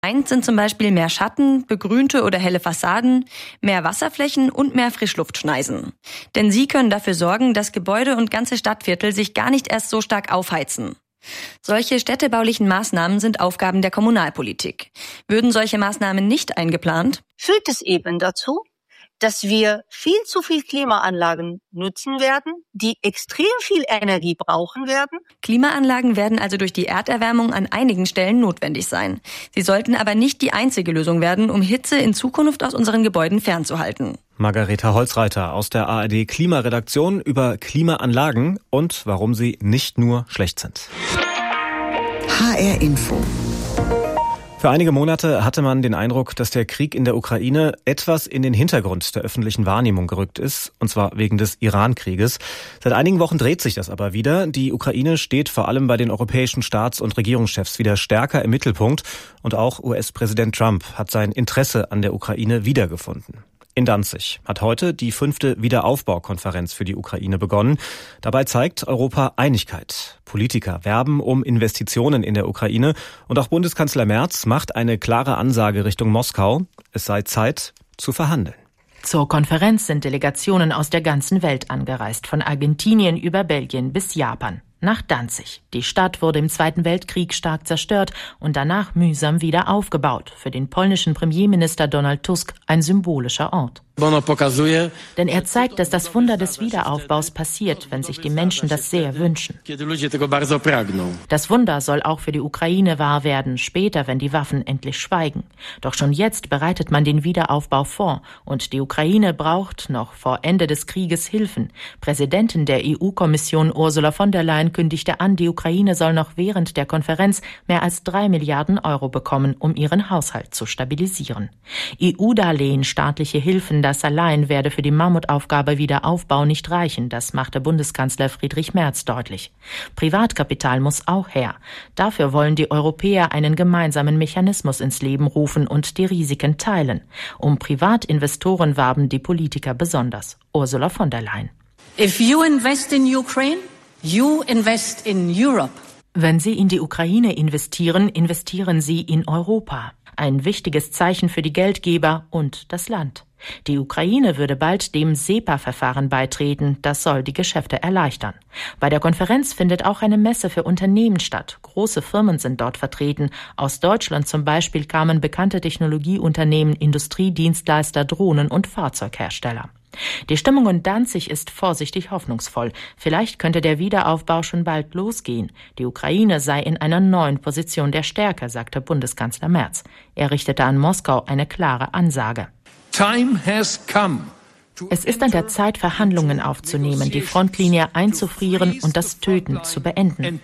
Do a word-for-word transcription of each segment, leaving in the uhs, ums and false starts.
Eins sind zum Beispiel mehr Schatten, begrünte oder helle Fassaden, mehr Wasserflächen und mehr Frischluftschneisen. Denn sie können dafür sorgen, dass Gebäude und ganze Stadtviertel sich gar nicht erst so stark aufheizen. Solche städtebaulichen Maßnahmen sind Aufgaben der Kommunalpolitik. Würden solche Maßnahmen nicht eingeplant, führt es eben dazu, dass wir viel zu viel Klimaanlagen nutzen werden, die extrem viel Energie brauchen werden. Klimaanlagen werden also durch die Erderwärmung an einigen Stellen notwendig sein. Sie sollten aber nicht die einzige Lösung werden, um Hitze in Zukunft aus unseren Gebäuden fernzuhalten. Margareta Holzreiter aus der A R D Klimaredaktion über Klimaanlagen und warum sie nicht nur schlecht sind. H R Info. Für einige Monate hatte man den Eindruck, dass der Krieg in der Ukraine etwas in den Hintergrund der öffentlichen Wahrnehmung gerückt ist, und zwar wegen des Iran-Krieges. Seit einigen Wochen dreht sich das aber wieder. Die Ukraine steht vor allem bei den europäischen Staats- und Regierungschefs wieder stärker im Mittelpunkt und auch U S-Präsident Trump hat sein Interesse an der Ukraine wiedergefunden. In Danzig hat heute die fünfte Wiederaufbaukonferenz für die Ukraine begonnen. Dabei zeigt Europa Einigkeit. Politiker werben um Investitionen in der Ukraine und auch Bundeskanzler Merz macht eine klare Ansage Richtung Moskau. Es sei Zeit zu verhandeln. Zur Konferenz sind Delegationen aus der ganzen Welt angereist, von Argentinien über Belgien bis Japan. Nach Danzig. Die Stadt wurde im Zweiten Weltkrieg stark zerstört und danach mühsam wieder aufgebaut. Für den polnischen Premierminister Donald Tusk ein symbolischer Ort. Denn er zeigt, dass das Wunder des Wiederaufbaus passiert, wenn sich die Menschen das sehr wünschen. Das Wunder soll auch für die Ukraine wahr werden, später, wenn die Waffen endlich schweigen. Doch schon jetzt bereitet man den Wiederaufbau vor und die Ukraine braucht noch vor Ende des Krieges Hilfen. Präsidentin der E U-Kommission Ursula von der Leyen kündigte an, die Ukraine soll noch während der Konferenz mehr als drei Milliarden Euro bekommen, um ihren Haushalt zu stabilisieren. E U-Darlehen, staatliche Hilfen, das allein werde für die Mammutaufgabe Wiederaufbau nicht reichen, das machte Bundeskanzler Friedrich Merz deutlich. Privatkapital muss auch her. Dafür wollen die Europäer einen gemeinsamen Mechanismus ins Leben rufen und die Risiken teilen. Um Privatinvestoren warben die Politiker besonders. Ursula von der Leyen. If you invest in Ukraine, you invest in Europe. Wenn Sie in die Ukraine investieren, investieren Sie in Europa. Ein wichtiges Zeichen für die Geldgeber und das Land. Die Ukraine würde bald dem SEPA-Verfahren beitreten. Das soll die Geschäfte erleichtern. Bei der Konferenz findet auch eine Messe für Unternehmen statt. Große Firmen sind dort vertreten. Aus Deutschland zum Beispiel kamen bekannte Technologieunternehmen, Industriedienstleister, Drohnen- und Fahrzeughersteller. Die Stimmung in Danzig ist vorsichtig hoffnungsvoll. Vielleicht könnte der Wiederaufbau schon bald losgehen. Die Ukraine sei in einer neuen Position der Stärke, sagte Bundeskanzler Merz. Er richtete an Moskau eine klare Ansage. Es ist an der Zeit, Verhandlungen aufzunehmen, die Frontlinie einzufrieren und das Töten zu beenden.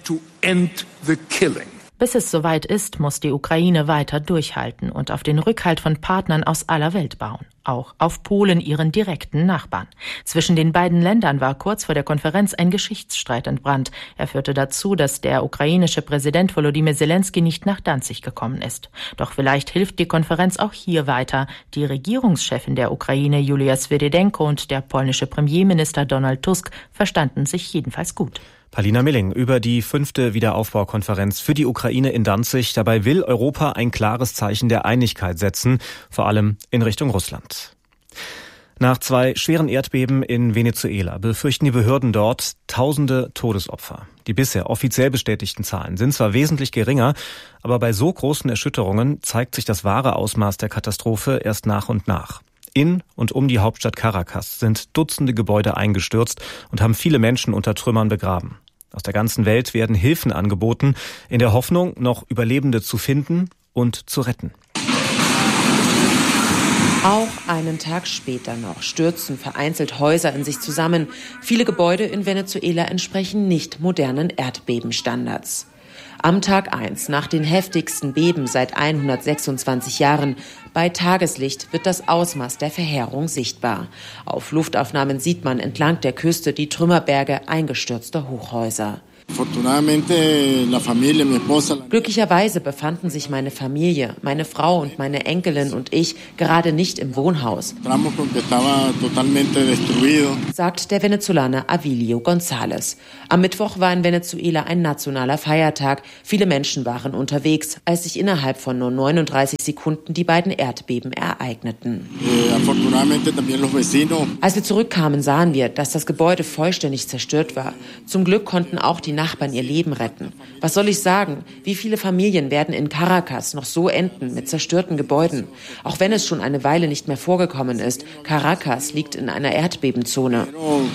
Bis es soweit ist, muss die Ukraine weiter durchhalten und auf den Rückhalt von Partnern aus aller Welt bauen. Auch auf Polen, ihren direkten Nachbarn. Zwischen den beiden Ländern war kurz vor der Konferenz ein Geschichtsstreit entbrannt. Er führte dazu, dass der ukrainische Präsident Volodymyr Zelensky nicht nach Danzig gekommen ist. Doch vielleicht hilft die Konferenz auch hier weiter. Die Regierungschefin der Ukraine, Julia Swyrydenko, und der polnische Premierminister Donald Tusk verstanden sich jedenfalls gut. Palina Milling über die fünfte Wiederaufbaukonferenz für die Ukraine in Danzig. Dabei will Europa ein klares Zeichen der Einigkeit setzen, vor allem in Richtung Russland. Nach zwei schweren Erdbeben in Venezuela befürchten die Behörden dort tausende Todesopfer. Die bisher offiziell bestätigten Zahlen sind zwar wesentlich geringer, aber bei so großen Erschütterungen zeigt sich das wahre Ausmaß der Katastrophe erst nach und nach. In und um die Hauptstadt Caracas sind Dutzende Gebäude eingestürzt und haben viele Menschen unter Trümmern begraben. Aus der ganzen Welt werden Hilfen angeboten, in der Hoffnung, noch Überlebende zu finden und zu retten. Auch einen Tag später noch stürzen vereinzelt Häuser in sich zusammen. Viele Gebäude in Venezuela entsprechen nicht modernen Erdbebenstandards. Am Tag eins, nach den heftigsten Beben seit hundertsechsundzwanzig Jahren, bei Tageslicht wird das Ausmaß der Verheerung sichtbar. Auf Luftaufnahmen sieht man entlang der Küste die Trümmerberge eingestürzter Hochhäuser. Glücklicherweise befanden sich meine Familie, meine Frau und meine Enkelin und ich gerade nicht im Wohnhaus, sagt der Venezolaner Avilio González. Am Mittwoch war in Venezuela ein nationaler Feiertag. Viele Menschen waren unterwegs, als sich innerhalb von nur neununddreißig Sekunden die beiden Erdbeben ereigneten. Als wir zurückkamen, sahen wir, dass das Gebäude vollständig zerstört war. Zum Glück konnten auch die Nachbarn ihr Leben retten. Was soll ich sagen? Wie viele Familien werden in Caracas noch so enden mit zerstörten Gebäuden? Auch wenn es schon eine Weile nicht mehr vorgekommen ist, Caracas liegt in einer Erdbebenzone.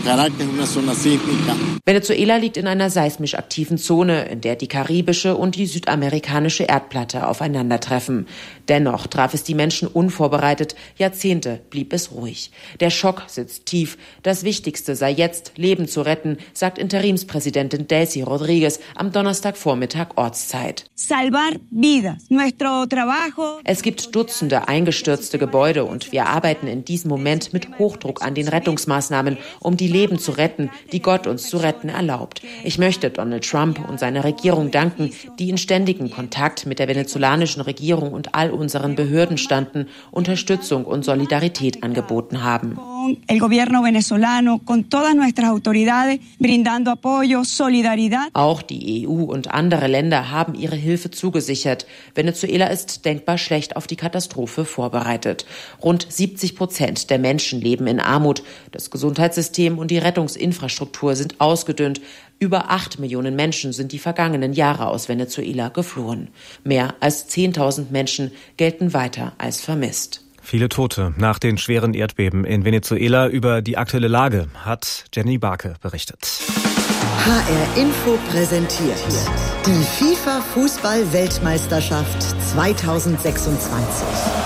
Venezuela liegt in einer seismisch aktiven Zone, in der die karibische und die südamerikanische Erdplatte aufeinandertreffen. Dennoch traf es die Menschen unvorbereitet. Jahrzehnte blieb es ruhig. Der Schock sitzt tief. Das Wichtigste sei jetzt, Leben zu retten, sagt Interimspräsidentin Delcy Rodriguez am Donnerstagvormittag Ortszeit. Salvar vidas. Nuestro trabajo. Es gibt Dutzende eingestürzte Gebäude und wir arbeiten in diesem Moment mit Hochdruck an den Rettungsmaßnahmen, um die Leben zu retten, die Gott uns zu retten erlaubt. Ich möchte Donald Trump und seiner Regierung danken, die in ständigem Kontakt mit der venezolanischen Regierung und all unseren Behörden standen, Unterstützung und Solidarität angeboten haben. El gobierno venezolano con todas nuestras autoridades brindando apoyo, solidaridad. Auch die E U und andere Länder haben ihre Hilfe zugesichert. Venezuela ist denkbar schlecht auf die Katastrophe vorbereitet. Rund siebzig Prozent der Menschen leben in Armut. Das Gesundheitssystem und die Rettungsinfrastruktur sind ausgedünnt. Über acht Millionen Menschen sind die vergangenen Jahre aus Venezuela geflohen. Mehr als zehntausend Menschen gelten weiter als vermisst. Viele Tote nach den schweren Erdbeben in Venezuela. Über die aktuelle Lage hat Jenny Barke berichtet. H R Info präsentiert die FIFA-Fußball-Weltmeisterschaft zweitausendsechsundzwanzig.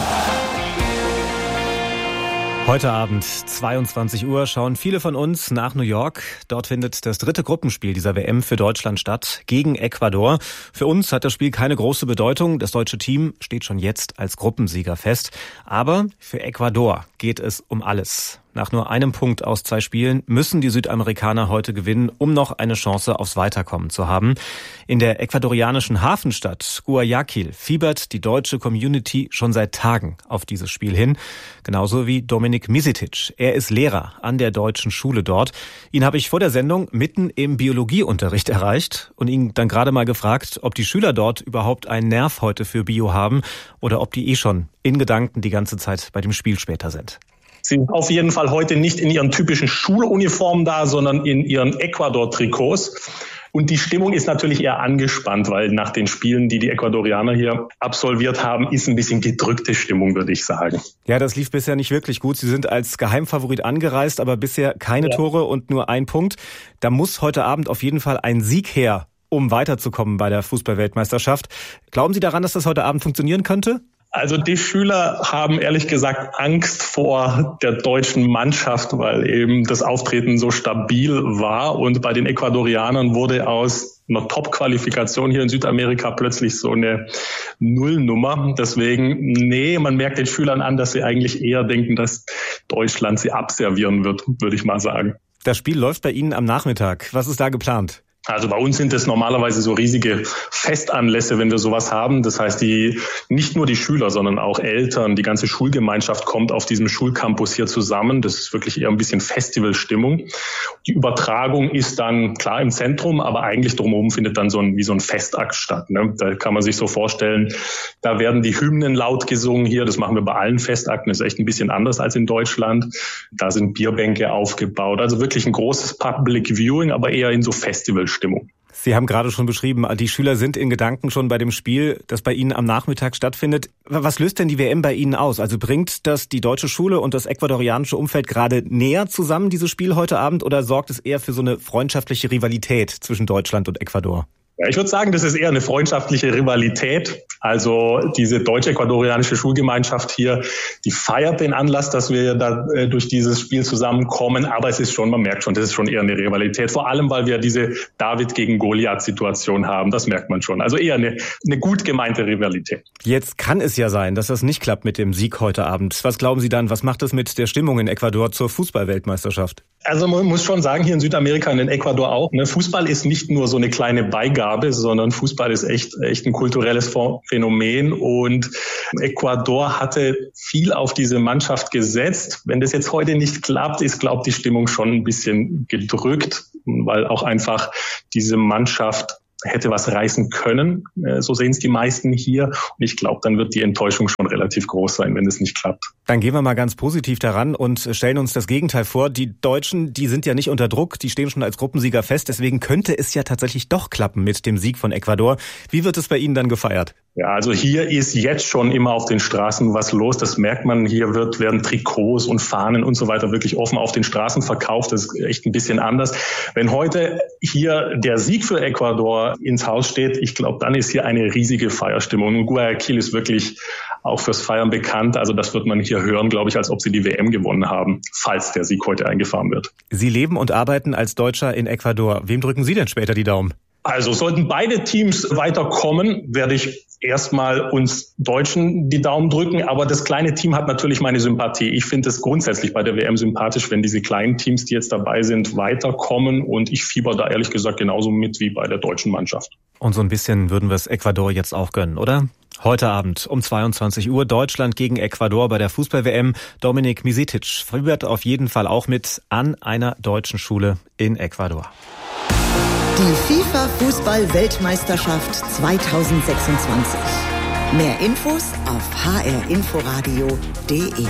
Heute Abend, zweiundzwanzig Uhr, schauen viele von uns nach New York. Dort findet das dritte Gruppenspiel dieser W M für Deutschland statt, gegen Ecuador. Für uns hat das Spiel keine große Bedeutung. Das deutsche Team steht schon jetzt als Gruppensieger fest. Aber für Ecuador geht es um alles. Nach nur einem Punkt aus zwei Spielen müssen die Südamerikaner heute gewinnen, um noch eine Chance aufs Weiterkommen zu haben. In der ecuadorianischen Hafenstadt Guayaquil fiebert die deutsche Community schon seit Tagen auf dieses Spiel hin. Genauso wie Dominik Misetić. Er ist Lehrer an der deutschen Schule dort. Ihn habe ich vor der Sendung mitten im Biologieunterricht erreicht und ihn dann gerade mal gefragt, ob die Schüler dort überhaupt einen Nerv heute für Bio haben oder ob die eh schon in Gedanken die ganze Zeit bei dem Spiel später sind. Sie sind auf jeden Fall heute nicht in ihren typischen Schuluniformen da, sondern in ihren Ecuador-Trikots. Und die Stimmung ist natürlich eher angespannt, weil nach den Spielen, die die Ecuadorianer hier absolviert haben, ist ein bisschen gedrückte Stimmung, würde ich sagen. Ja, das lief bisher nicht wirklich gut. Sie sind als Geheimfavorit angereist, aber bisher keine ja. Tore und nur ein Punkt. Da muss heute Abend auf jeden Fall ein Sieg her, um weiterzukommen bei der Fußball-Weltmeisterschaft. Glauben Sie daran, dass das heute Abend funktionieren könnte? Also die Schüler haben ehrlich gesagt Angst vor der deutschen Mannschaft, weil eben das Auftreten so stabil war. Und bei den Ecuadorianern wurde aus einer Top-Qualifikation hier in Südamerika plötzlich so eine Nullnummer. Deswegen, nee, man merkt den Schülern an, dass sie eigentlich eher denken, dass Deutschland sie abservieren wird, würde ich mal sagen. Das Spiel läuft bei Ihnen am Nachmittag. Was ist da geplant? Also bei uns sind es normalerweise so riesige Festanlässe, wenn wir sowas haben. Das heißt, die nicht nur die Schüler, sondern auch Eltern, die ganze Schulgemeinschaft kommt auf diesem Schulcampus hier zusammen. Das ist wirklich eher ein bisschen Festivalstimmung. Die Übertragung ist dann klar im Zentrum, aber eigentlich drumherum findet dann so ein wie so ein Festakt statt. Ne? Da kann man sich so vorstellen, da werden die Hymnen laut gesungen hier. Das machen wir bei allen Festakten. Das ist echt ein bisschen anders als in Deutschland. Da sind Bierbänke aufgebaut. Also wirklich ein großes Public Viewing, aber eher in so Festivalstimmung. Stimmung. Sie haben gerade schon beschrieben, die Schüler sind in Gedanken schon bei dem Spiel, das bei Ihnen am Nachmittag stattfindet. Was löst denn die W M bei Ihnen aus? Also bringt das die deutsche Schule und das ecuadorianische Umfeld gerade näher zusammen, dieses Spiel heute Abend, oder sorgt es eher für so eine freundschaftliche Rivalität zwischen Deutschland und Ecuador? Ja, ich würde sagen, das ist eher eine freundschaftliche Rivalität. Also diese deutsch-ecuadorianische Schulgemeinschaft hier, die feiert den Anlass, dass wir da äh, durch dieses Spiel zusammenkommen. Aber es ist schon, man merkt schon, das ist schon eher eine Rivalität. Vor allem, weil wir diese David gegen Goliath-Situation haben. Das merkt man schon. Also eher eine, eine gut gemeinte Rivalität. Jetzt kann es ja sein, dass das nicht klappt mit dem Sieg heute Abend. Was glauben Sie dann? Was macht das mit der Stimmung in Ecuador zur Fußball-Weltmeisterschaft? Also man muss schon sagen, hier in Südamerika und in Ecuador auch, ne, Fußball ist nicht nur so eine kleine Beigabe, sondern Fußball ist echt, echt ein kulturelles Phänomen und Ecuador hatte viel auf diese Mannschaft gesetzt. Wenn das jetzt heute nicht klappt, ist, glaube ich, die Stimmung schon ein bisschen gedrückt, weil auch einfach diese Mannschaft hätte was reißen können. So sehen es die meisten hier. Und ich glaube, dann wird die Enttäuschung schon relativ groß sein, wenn es nicht klappt. Dann gehen wir mal ganz positiv daran und stellen uns das Gegenteil vor. Die Deutschen, die sind ja nicht unter Druck, die stehen schon als Gruppensieger fest. Deswegen könnte es ja tatsächlich doch klappen mit dem Sieg von Ecuador. Wie wird es bei Ihnen dann gefeiert? Ja, also hier ist jetzt schon immer auf den Straßen was los. Das merkt man. Hier wird, werden Trikots und Fahnen und so weiter wirklich offen auf den Straßen verkauft. Das ist echt ein bisschen anders. Wenn heute hier der Sieg für Ecuador ins Haus steht, ich glaube, dann ist hier eine riesige Feierstimmung. Und Guayaquil ist wirklich auch fürs Feiern bekannt. Also das wird man hier hören, glaube ich, als ob sie die W M gewonnen haben, falls der Sieg heute eingefahren wird. Sie leben und arbeiten als Deutscher in Ecuador. Wem drücken Sie denn später die Daumen? Also sollten beide Teams weiterkommen, werde ich erstmal uns Deutschen die Daumen drücken. Aber das kleine Team hat natürlich meine Sympathie. Ich finde es grundsätzlich bei der W M sympathisch, wenn diese kleinen Teams, die jetzt dabei sind, weiterkommen. Und ich fieber da ehrlich gesagt genauso mit wie bei der deutschen Mannschaft. Und so ein bisschen würden wir es Ecuador jetzt auch gönnen, oder? Heute Abend um zweiundzwanzig Uhr Deutschland gegen Ecuador bei der Fußball-W M. Dominik Misetić fiebert auf jeden Fall auch mit an einer deutschen Schule in Ecuador. Die FIFA-Fußball-Weltmeisterschaft zweitausendsechsundzwanzig. Mehr Infos auf h r inforadio punkt d e.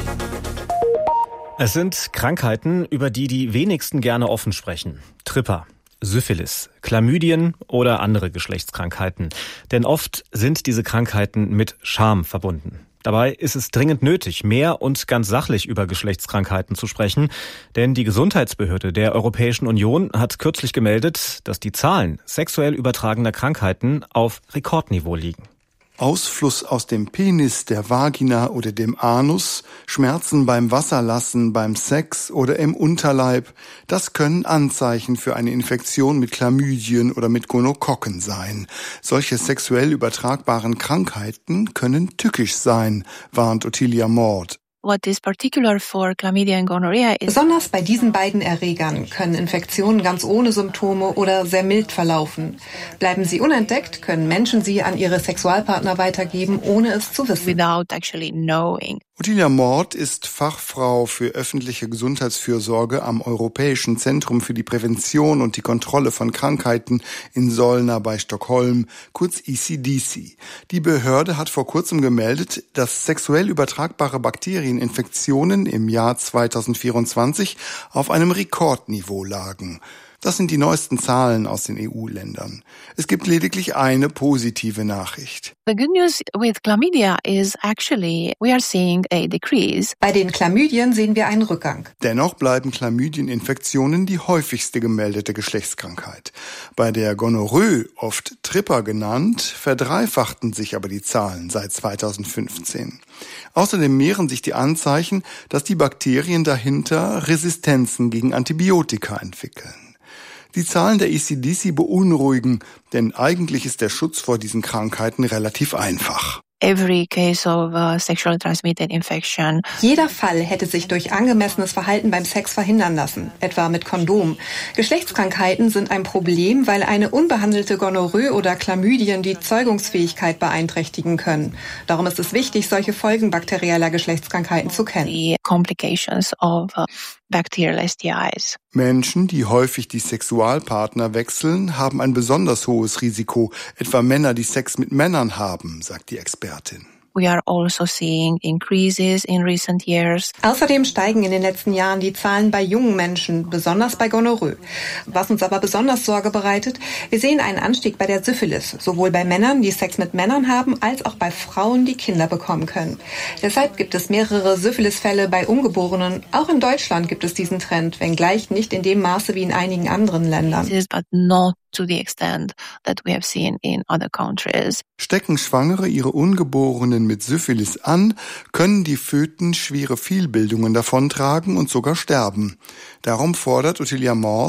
Es sind Krankheiten, über die die wenigsten gerne offen sprechen. Tripper, Syphilis, Chlamydien oder andere Geschlechtskrankheiten. Denn oft sind diese Krankheiten mit Scham verbunden. Dabei ist es dringend nötig, mehr und ganz sachlich über Geschlechtskrankheiten zu sprechen. Denn die Gesundheitsbehörde der Europäischen Union hat kürzlich gemeldet, dass die Zahlen sexuell übertragener Krankheiten auf Rekordniveau liegen. Ausfluss aus dem Penis, der Vagina oder dem Anus, Schmerzen beim Wasserlassen, beim Sex oder im Unterleib, das können Anzeichen für eine Infektion mit Chlamydien oder mit Gonokokken sein. Solche sexuell übertragbaren Krankheiten können tückisch sein, warnt Ottilia Mord. What is particular for chlamydia and gonorrhea is Besonders bei diesen beiden Erregern können Infektionen ganz ohne Symptome oder sehr mild verlaufen. Bleiben sie unentdeckt, können Menschen sie an ihre Sexualpartner weitergeben, ohne es zu wissen. Without actually knowing. Ottilia Mord ist Fachfrau für öffentliche Gesundheitsfürsorge am Europäischen Zentrum für die Prävention und die Kontrolle von Krankheiten in Solna bei Stockholm, kurz E C D C. Die Behörde hat vor kurzem gemeldet, dass sexuell übertragbare Bakterieninfektionen im Jahr zweitausendvierundzwanzig auf einem Rekordniveau lagen. Das sind die neuesten Zahlen aus den E U-Ländern. Es gibt lediglich eine positive Nachricht. The good news with chlamydia is actually we are seeing a decrease. Bei den Chlamydien sehen wir einen Rückgang. Dennoch bleiben Chlamydieninfektionen die häufigste gemeldete Geschlechtskrankheit. Bei der Gonorrhoe, oft Tripper genannt, verdreifachten sich aber die Zahlen seit zweitausendfünfzehn. Außerdem mehren sich die Anzeichen, dass die Bakterien dahinter Resistenzen gegen Antibiotika entwickeln. Die Zahlen der E C D C beunruhigen, denn eigentlich ist der Schutz vor diesen Krankheiten relativ einfach. Every case of uh, sexually transmitted infection. Jeder Fall hätte sich durch angemessenes Verhalten beim Sex verhindern lassen, etwa mit Kondom. Geschlechtskrankheiten sind ein Problem, weil eine unbehandelte Gonorrhoe oder Chlamydien die Zeugungsfähigkeit beeinträchtigen können. Darum ist es wichtig, solche Folgen bakterieller Geschlechtskrankheiten zu kennen. The complications of uh, bacterial S T Is. Menschen, die häufig die Sexualpartner wechseln, haben ein besonders hohes Risiko, etwa Männer, die Sex mit Männern haben, sagt die Expertin. We are also seeing increases in recent years. Außerdem steigen in den letzten Jahren die Zahlen bei jungen Menschen, besonders bei Gonorrhoe. Was uns aber besonders Sorge bereitet, wir sehen einen Anstieg bei der Syphilis, sowohl bei Männern, die Sex mit Männern haben, als auch bei Frauen, die Kinder bekommen können. Deshalb gibt es mehrere Syphilis-Fälle bei Ungeborenen. Auch in Deutschland gibt es diesen Trend, wenngleich nicht in dem Maße wie in einigen anderen Ländern. But not to the extent that we have seen in other countries. Stecken Schwangere ihre Ungeborenen mit Syphilis an, können die Föten schwere Fehlbildungen davontragen und sogar sterben. Darum fordert Ottilia Mord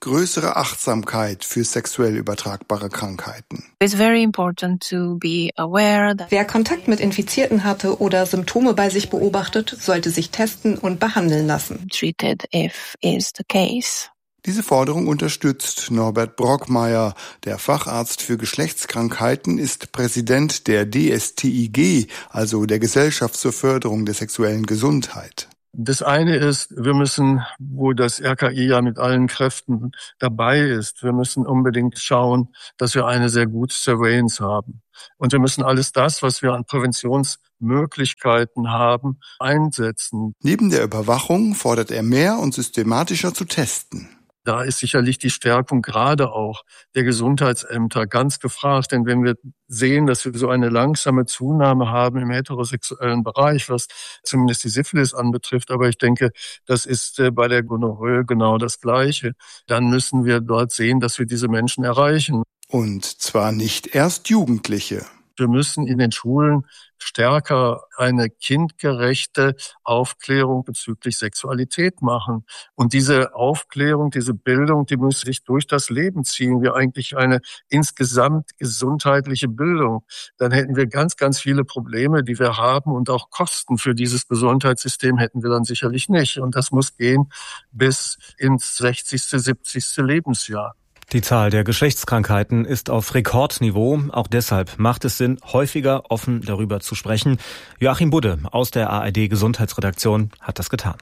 größere Achtsamkeit für sexuell übertragbare Krankheiten. It's very important to be aware that Wer Kontakt mit Infizierten hatte oder Symptome bei sich beobachtet, sollte sich testen und behandeln lassen. treated if is the case. Diese Forderung unterstützt Norbert Brockmeier. Der Facharzt für Geschlechtskrankheiten ist Präsident der D S T I G, also der Gesellschaft zur Förderung der sexuellen Gesundheit. Das eine ist, wir müssen, wo das R K I ja mit allen Kräften dabei ist, wir müssen unbedingt schauen, dass wir eine sehr gute Surveillance haben. Und wir müssen alles das, was wir an Präventionsmöglichkeiten haben, einsetzen. Neben der Überwachung fordert er mehr und systematischer zu testen. Da ist sicherlich die Stärkung gerade auch der Gesundheitsämter ganz gefragt. Denn wenn wir sehen, dass wir so eine langsame Zunahme haben im heterosexuellen Bereich, was zumindest die Syphilis anbetrifft, aber ich denke, das ist bei der Gonorrhoe genau das Gleiche, dann müssen wir dort sehen, dass wir diese Menschen erreichen. Und zwar nicht erst Jugendliche. Wir müssen in den Schulen stärker eine kindgerechte Aufklärung bezüglich Sexualität machen. Und diese Aufklärung, diese Bildung, die muss sich durch das Leben ziehen. Wir eigentlich eine insgesamt gesundheitliche Bildung. Dann hätten wir ganz, ganz viele Probleme, die wir haben, und auch Kosten für dieses Gesundheitssystem hätten wir dann sicherlich nicht. Und das muss gehen bis ins sechzigste, siebzigste Lebensjahr. Die Zahl der Geschlechtskrankheiten ist auf Rekordniveau. Auch deshalb macht es Sinn, häufiger offen darüber zu sprechen. Joachim Budde aus der A R D-Gesundheitsredaktion hat das getan.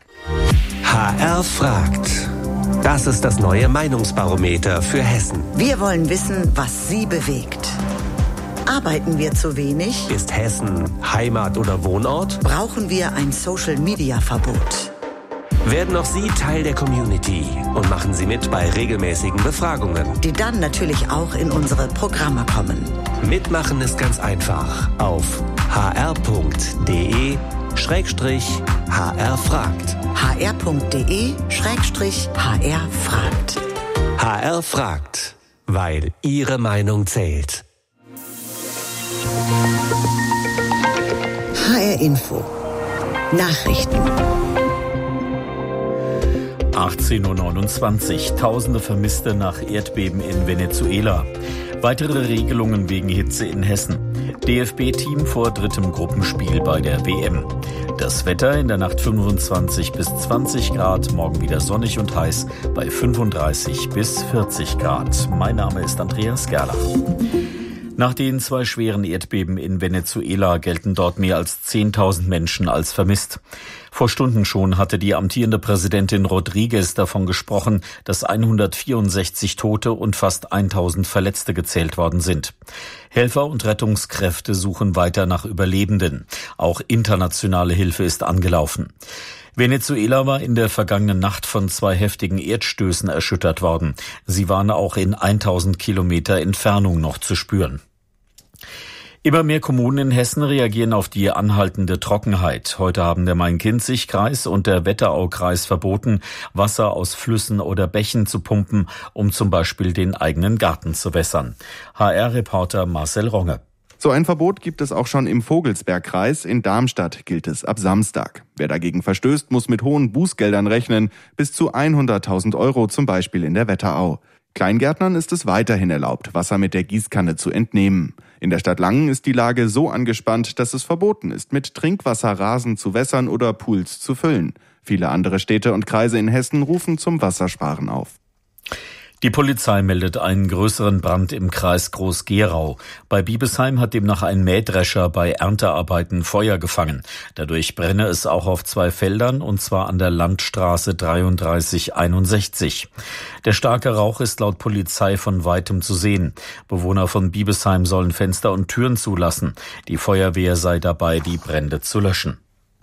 H R fragt. Das ist das neue Meinungsbarometer für Hessen. Wir wollen wissen, was Sie bewegt. Arbeiten wir zu wenig? Ist Hessen Heimat oder Wohnort? Brauchen wir ein Social-Media-Verbot? Werden auch Sie Teil der Community und machen Sie mit bei regelmäßigen Befragungen, die dann natürlich auch in unsere Programme kommen. Mitmachen ist ganz einfach. Auf h r punkt d e schrägstrich h r fragt. h r punkt d e schrägstrich h r fragt. H R fragt, weil Ihre Meinung zählt. H R Info. Nachrichten. achtzehn Uhr neunundzwanzig. Tausende Vermisste nach Erdbeben in Venezuela. Weitere Regelungen wegen Hitze in Hessen. D F B-Team vor drittem Gruppenspiel bei der W M. Das Wetter in der Nacht fünfundzwanzig bis zwanzig Grad, morgen wieder sonnig und heiß bei fünfunddreißig bis vierzig Grad. Mein Name ist Andreas Gerlach. Nach den zwei schweren Erdbeben in Venezuela gelten dort mehr als zehntausend Menschen als vermisst. Vor Stunden schon hatte die amtierende Präsidentin Rodriguez davon gesprochen, dass hundertvierundsechzig Tote und fast tausend Verletzte gezählt worden sind. Helfer und Rettungskräfte suchen weiter nach Überlebenden. Auch internationale Hilfe ist angelaufen. Venezuela war in der vergangenen Nacht von zwei heftigen Erdstößen erschüttert worden. Sie waren auch in tausend Kilometer Entfernung noch zu spüren. Immer mehr Kommunen in Hessen reagieren auf die anhaltende Trockenheit. Heute haben der Main-Kinzig-Kreis und der Wetteraukreis verboten, Wasser aus Flüssen oder Bächen zu pumpen, um zum Beispiel den eigenen Garten zu wässern. H R-Reporter Marcel Ronge. So ein Verbot gibt es auch schon im Vogelsbergkreis. In Darmstadt gilt es ab Samstag. Wer dagegen verstößt, muss mit hohen Bußgeldern rechnen, bis zu hunderttausend Euro zum Beispiel in der Wetterau. Kleingärtnern ist es weiterhin erlaubt, Wasser mit der Gießkanne zu entnehmen. In der Stadt Langen ist die Lage so angespannt, dass es verboten ist, mit Trinkwasser Rasen zu wässern oder Pools zu füllen. Viele andere Städte und Kreise in Hessen rufen zum Wassersparen auf. Die Polizei meldet einen größeren Brand im Kreis Groß-Gerau. Bei Biebesheim hat demnach ein Mähdrescher bei Erntearbeiten Feuer gefangen. Dadurch brenne es auch auf zwei Feldern, und zwar an der Landstraße dreiunddreißig einundsechzig. Der starke Rauch ist laut Polizei von weitem zu sehen. Bewohner von Biebesheim sollen Fenster und Türen zulassen. Die Feuerwehr sei dabei, die Brände zu löschen.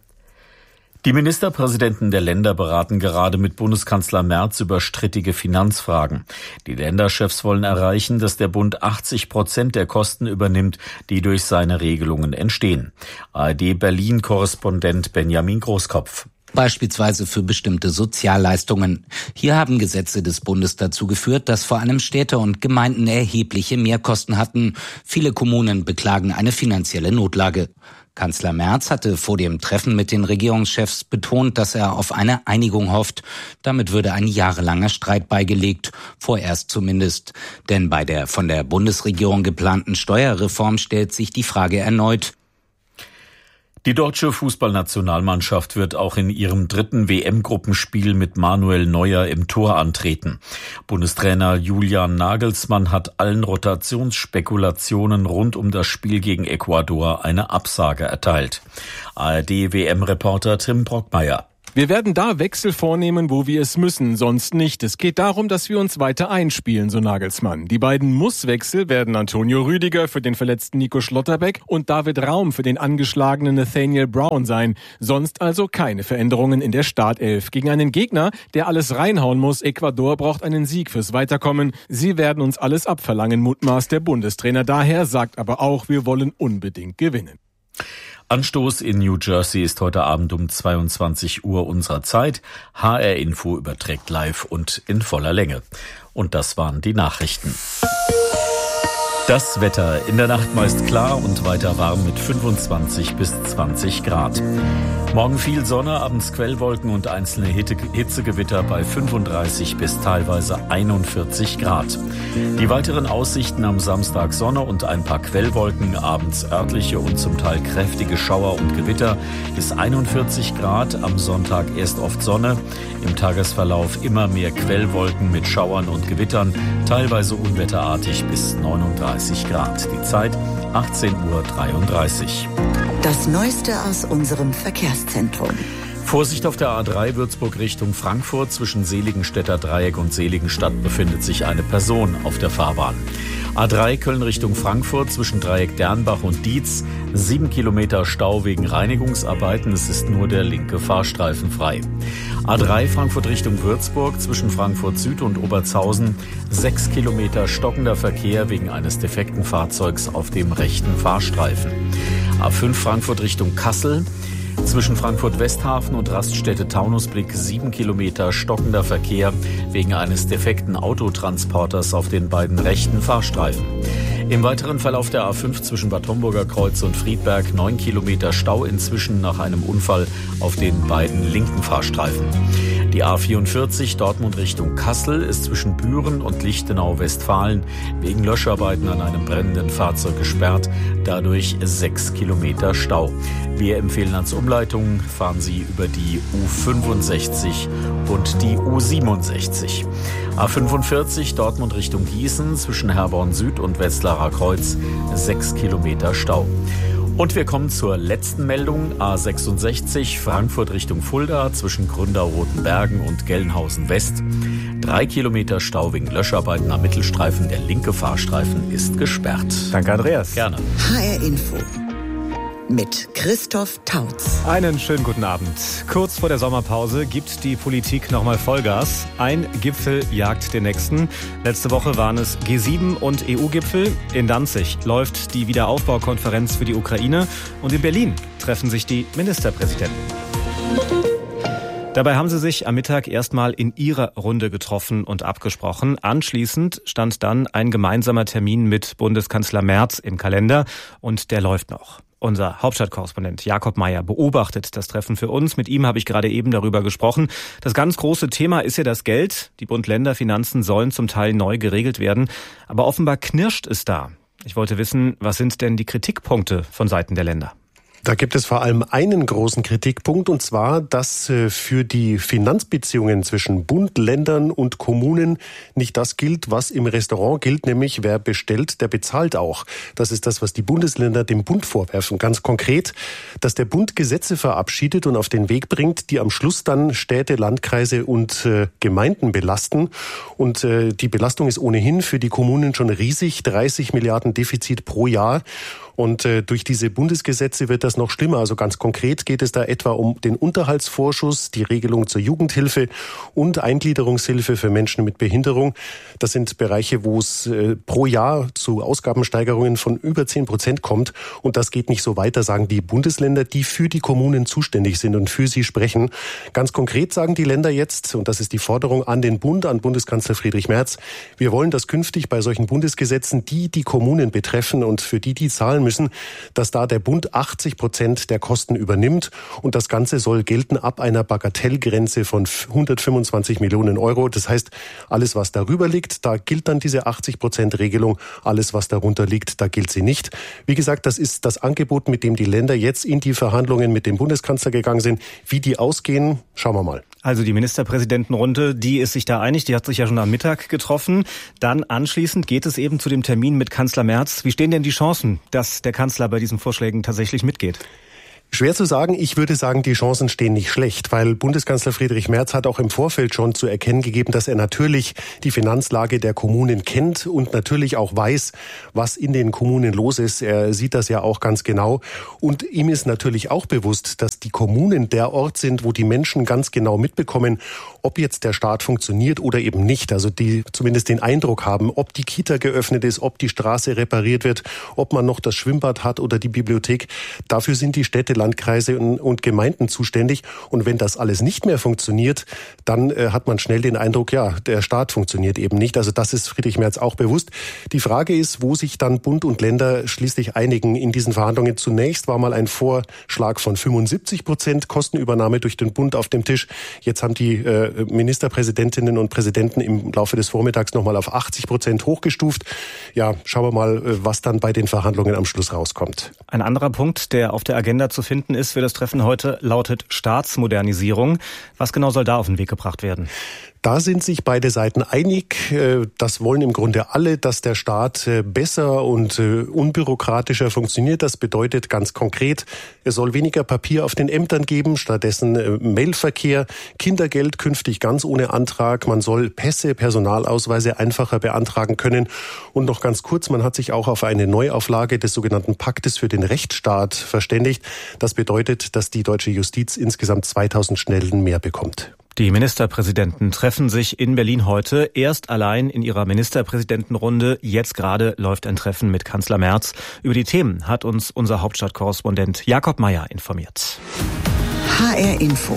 Die Ministerpräsidenten der Länder beraten gerade mit Bundeskanzler Merz über strittige Finanzfragen. Die Länderchefs wollen erreichen, dass der Bund achtzig Prozent der Kosten übernimmt, die durch seine Regelungen entstehen. A R D-Berlin-Korrespondent Benjamin Großkopf. Beispielsweise für bestimmte Sozialleistungen. Hier haben Gesetze des Bundes dazu geführt, dass vor allem Städte und Gemeinden erhebliche Mehrkosten hatten. Viele Kommunen beklagen eine finanzielle Notlage. Kanzler Merz hatte vor dem Treffen mit den Regierungschefs betont, dass er auf eine Einigung hofft. Damit würde ein jahrelanger Streit beigelegt, vorerst zumindest. Denn bei der von der Bundesregierung geplanten Steuerreform stellt sich die Frage erneut: Die deutsche Fußballnationalmannschaft wird auch in ihrem dritten W M-Gruppenspiel mit Manuel Neuer im Tor antreten. Bundestrainer Julian Nagelsmann hat allen Rotationsspekulationen rund um das Spiel gegen Ecuador eine Absage erteilt. A R D-W M-Reporter Tim Brockmeier. Wir werden da Wechsel vornehmen, wo wir es müssen, sonst nicht. Es geht darum, dass wir uns weiter einspielen, so Nagelsmann. Die beiden Muss-Wechsel werden Antonio Rüdiger für den verletzten Nico Schlotterbeck und David Raum für den angeschlagenen Nathaniel Brown sein. Sonst also keine Veränderungen in der Startelf. Gegen einen Gegner, der alles reinhauen muss. Ecuador braucht einen Sieg fürs Weiterkommen. Sie werden uns alles abverlangen, mutmaßt der Bundestrainer daher, sagt aber auch, wir wollen unbedingt gewinnen. Anstoß in New Jersey ist heute Abend um zweiundzwanzig Uhr unserer Zeit. H R Info überträgt live und in voller Länge. Und das waren die Nachrichten. Das Wetter: in der Nacht meist klar und weiter warm mit fünfundzwanzig bis zwanzig Grad. Morgen viel Sonne, abends Quellwolken und einzelne Hitzegewitter bei fünfunddreißig bis teilweise einundvierzig Grad. Die weiteren Aussichten: am Samstag Sonne und ein paar Quellwolken, abends örtliche und zum Teil kräftige Schauer und Gewitter bis einundvierzig Grad. Am Sonntag erst oft Sonne, im Tagesverlauf immer mehr Quellwolken mit Schauern und Gewittern, teilweise unwetterartig bis neununddreißig Grad. Die Zeit achtzehn Uhr dreiunddreißig. Das Neueste aus unserem Verkehrszentrum. Vorsicht auf der A drei Würzburg Richtung Frankfurt. Zwischen Seligenstädter Dreieck und Seligenstadt befindet sich eine Person auf der Fahrbahn. A drei Köln Richtung Frankfurt zwischen Dreieck Dernbach und Dietz. Sieben Kilometer Stau wegen Reinigungsarbeiten. Es ist nur der linke Fahrstreifen frei. A drei Frankfurt Richtung Würzburg zwischen Frankfurt Süd und Obertshausen. Sechs Kilometer stockender Verkehr wegen eines defekten Fahrzeugs auf dem rechten Fahrstreifen. A fünf Frankfurt Richtung Kassel. Zwischen Frankfurt-Westhafen und Raststätte Taunusblick sieben Kilometer stockender Verkehr wegen eines defekten Autotransporters auf den beiden rechten Fahrstreifen. Im weiteren Verlauf der A fünf zwischen Bad Homburger Kreuz und Friedberg neun Kilometer Stau inzwischen nach einem Unfall auf den beiden linken Fahrstreifen. Die A vierundvierzig Dortmund Richtung Kassel ist zwischen Büren und Lichtenau-Westfalen wegen Löscharbeiten an einem brennenden Fahrzeug gesperrt, dadurch sechs Kilometer Stau. Wir empfehlen als Umleitung, fahren Sie über die U fünfundsechzig und die U siebenundsechzig. A fünfundvierzig Dortmund Richtung Gießen zwischen Herborn Süd und Wetzlarer Kreuz sechs Kilometer Stau. Und wir kommen zur letzten Meldung. A sechsundsechzig Frankfurt Richtung Fulda zwischen Gründau-Rotenbergen und Gelnhausen West. Drei Kilometer Stau wegen Löscharbeiten am Mittelstreifen. Der linke Fahrstreifen ist gesperrt. Danke, Andreas. Gerne. H R Info mit Christoph Tautz. Einen schönen guten Abend. Kurz vor der Sommerpause gibt die Politik nochmal Vollgas. Ein Gipfel jagt den nächsten. Letzte Woche waren es G sieben und E U-Gipfel. In Danzig läuft die Wiederaufbaukonferenz für die Ukraine. Und in Berlin treffen sich die Ministerpräsidenten. Dabei haben sie sich am Mittag erstmal in ihrer Runde getroffen und abgesprochen. Anschließend stand dann ein gemeinsamer Termin mit Bundeskanzler Merz im Kalender. Und der läuft noch. Unser Hauptstadtkorrespondent Jakob Mayer beobachtet das Treffen für uns. Mit ihm habe ich gerade eben darüber gesprochen. Das ganz große Thema ist ja das Geld. Die Bund-Länder-Finanzen sollen zum Teil neu geregelt werden. Aber offenbar knirscht es da. Ich wollte wissen, was sind denn die Kritikpunkte von Seiten der Länder? Da gibt es vor allem einen großen Kritikpunkt, und zwar, dass für die Finanzbeziehungen zwischen Bund, Ländern und Kommunen nicht das gilt, was im Restaurant gilt, nämlich wer bestellt, der bezahlt auch. Das ist das, was die Bundesländer dem Bund vorwerfen. Ganz konkret, dass der Bund Gesetze verabschiedet und auf den Weg bringt, die am Schluss dann Städte, Landkreise und äh, Gemeinden belasten. Und äh, die Belastung ist ohnehin für die Kommunen schon riesig, dreißig Milliarden Defizit pro Jahr. Und äh, durch diese Bundesgesetze wird das noch schlimmer. Also ganz konkret geht es da etwa um den Unterhaltsvorschuss, die Regelung zur Jugendhilfe und Eingliederungshilfe für Menschen mit Behinderung. Das sind Bereiche, wo es äh, pro Jahr zu Ausgabensteigerungen von über zehn Prozent kommt. Und das geht nicht so weiter, sagen die Bundesländer, die für die Kommunen zuständig sind und für sie sprechen. Ganz konkret sagen die Länder jetzt, und das ist die Forderung an den Bund, an Bundeskanzler Friedrich Merz, wir wollen, dass künftig bei solchen Bundesgesetzen, die die Kommunen betreffen und für die die zahlen müssen, müssen, dass da der Bund achtzig Prozent der Kosten übernimmt. Und das Ganze soll gelten ab einer Bagatellgrenze von hundertfünfundzwanzig Millionen Euro. Das heißt, alles, was darüber liegt, da gilt dann diese achtzig Prozent Regelung. Alles, was darunter liegt, da gilt sie nicht. Wie gesagt, das ist das Angebot, mit dem die Länder jetzt in die Verhandlungen mit dem Bundeskanzler gegangen sind. Wie die ausgehen, schauen wir mal. Also die Ministerpräsidentenrunde, die ist sich da einig, die hat sich ja schon am Mittag getroffen. Dann anschließend geht es eben zu dem Termin mit Kanzler Merz. Wie stehen denn die Chancen, dass der Kanzler bei diesen Vorschlägen tatsächlich mitgeht? Schwer zu sagen. Ich würde sagen, die Chancen stehen nicht schlecht, weil Bundeskanzler Friedrich Merz hat auch im Vorfeld schon zu erkennen gegeben, dass er natürlich die Finanzlage der Kommunen kennt und natürlich auch weiß, was in den Kommunen los ist. Er sieht das ja auch ganz genau. Und ihm ist natürlich auch bewusst, dass die Kommunen der Ort sind, wo die Menschen ganz genau mitbekommen, ob jetzt der Staat funktioniert oder eben nicht. Also die zumindest den Eindruck haben, ob die Kita geöffnet ist, ob die Straße repariert wird, ob man noch das Schwimmbad hat oder die Bibliothek. Dafür sind die Städte, Landkreise und Gemeinden zuständig. Und wenn das alles nicht mehr funktioniert, dann äh, hat man schnell den Eindruck, ja, der Staat funktioniert eben nicht. Also das ist Friedrich Merz auch bewusst. Die Frage ist, wo sich dann Bund und Länder schließlich einigen in diesen Verhandlungen. Zunächst war mal ein Vorschlag von fünfundsiebzig Prozent Kostenübernahme durch den Bund auf dem Tisch. Jetzt haben die äh, Ministerpräsidentinnen und Präsidenten im Laufe des Vormittags nochmal auf achtzig Prozent hochgestuft. Ja, schauen wir mal, was dann bei den Verhandlungen am Schluss rauskommt. Ein anderer Punkt, der auf der Agenda zu finden ist für das Treffen heute, lautet Staatsmodernisierung. Was genau soll da auf den Weg gebracht werden? Da sind sich beide Seiten einig. Das wollen im Grunde alle, dass der Staat besser und unbürokratischer funktioniert. Das bedeutet ganz konkret, es soll weniger Papier auf den Ämtern geben, stattdessen Mailverkehr, Kindergeld künftig ganz ohne Antrag. Man soll Pässe, Personalausweise einfacher beantragen können. Und noch ganz kurz, man hat sich auch auf eine Neuauflage des sogenannten Paktes für den Rechtsstaat verständigt. Das bedeutet, dass die deutsche Justiz insgesamt zweitausend Stellen mehr bekommt. Die Ministerpräsidenten treffen sich in Berlin heute erst allein in ihrer Ministerpräsidentenrunde. Jetzt gerade läuft ein Treffen mit Kanzler Merz. Über die Themen hat uns unser Hauptstadtkorrespondent Jakob Mayer informiert. H R Info.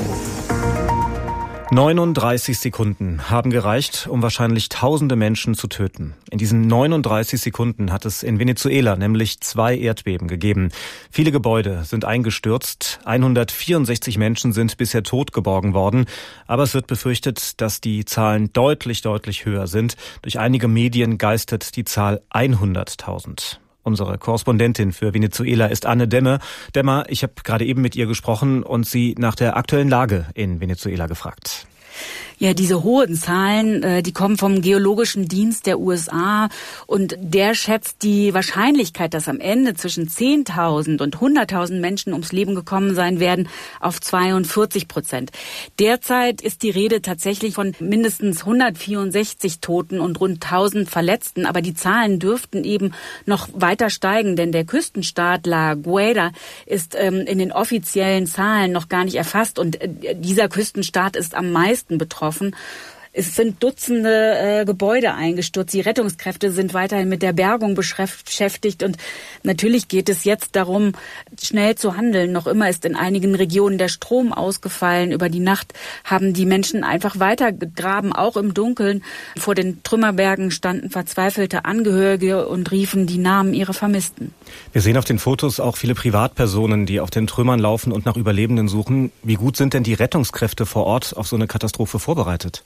neununddreißig Sekunden haben gereicht, um wahrscheinlich tausende Menschen zu töten. In diesen neununddreißig Sekunden hat es in Venezuela nämlich zwei Erdbeben gegeben. Viele Gebäude sind eingestürzt. hundertvierundsechzig Menschen sind bisher tot geborgen worden. Aber es wird befürchtet, dass die Zahlen deutlich, deutlich höher sind. Durch einige Medien geistert die Zahl hunderttausend. Unsere Korrespondentin für Venezuela ist Anne Demmer. Demmer, ich habe gerade eben mit ihr gesprochen und sie nach der aktuellen Lage in Venezuela gefragt. Ja, diese hohen Zahlen, die kommen vom Geologischen Dienst der U S A und der schätzt die Wahrscheinlichkeit, dass am Ende zwischen zehntausend und hunderttausend Menschen ums Leben gekommen sein werden, auf zweiundvierzig Prozent. Derzeit ist die Rede tatsächlich von mindestens hundertvierundsechzig Toten und rund tausend Verletzten, aber die Zahlen dürften eben noch weiter steigen, denn der Küstenstaat La Guaira ist ähm, in den offiziellen Zahlen noch gar nicht erfasst und äh, dieser Küstenstaat ist am meisten betroffen. Es sind Dutzende äh, Gebäude eingestürzt. Die Rettungskräfte sind weiterhin mit der Bergung beschäftigt. Und natürlich geht es jetzt darum, schnell zu handeln. Noch immer ist in einigen Regionen der Strom ausgefallen. Über die Nacht haben die Menschen einfach weitergegraben, auch im Dunkeln. Vor den Trümmerbergen standen verzweifelte Angehörige und riefen die Namen ihrer Vermissten. Wir sehen auf den Fotos auch viele Privatpersonen, die auf den Trümmern laufen und nach Überlebenden suchen. Wie gut sind denn die Rettungskräfte vor Ort auf so eine Katastrophe vorbereitet?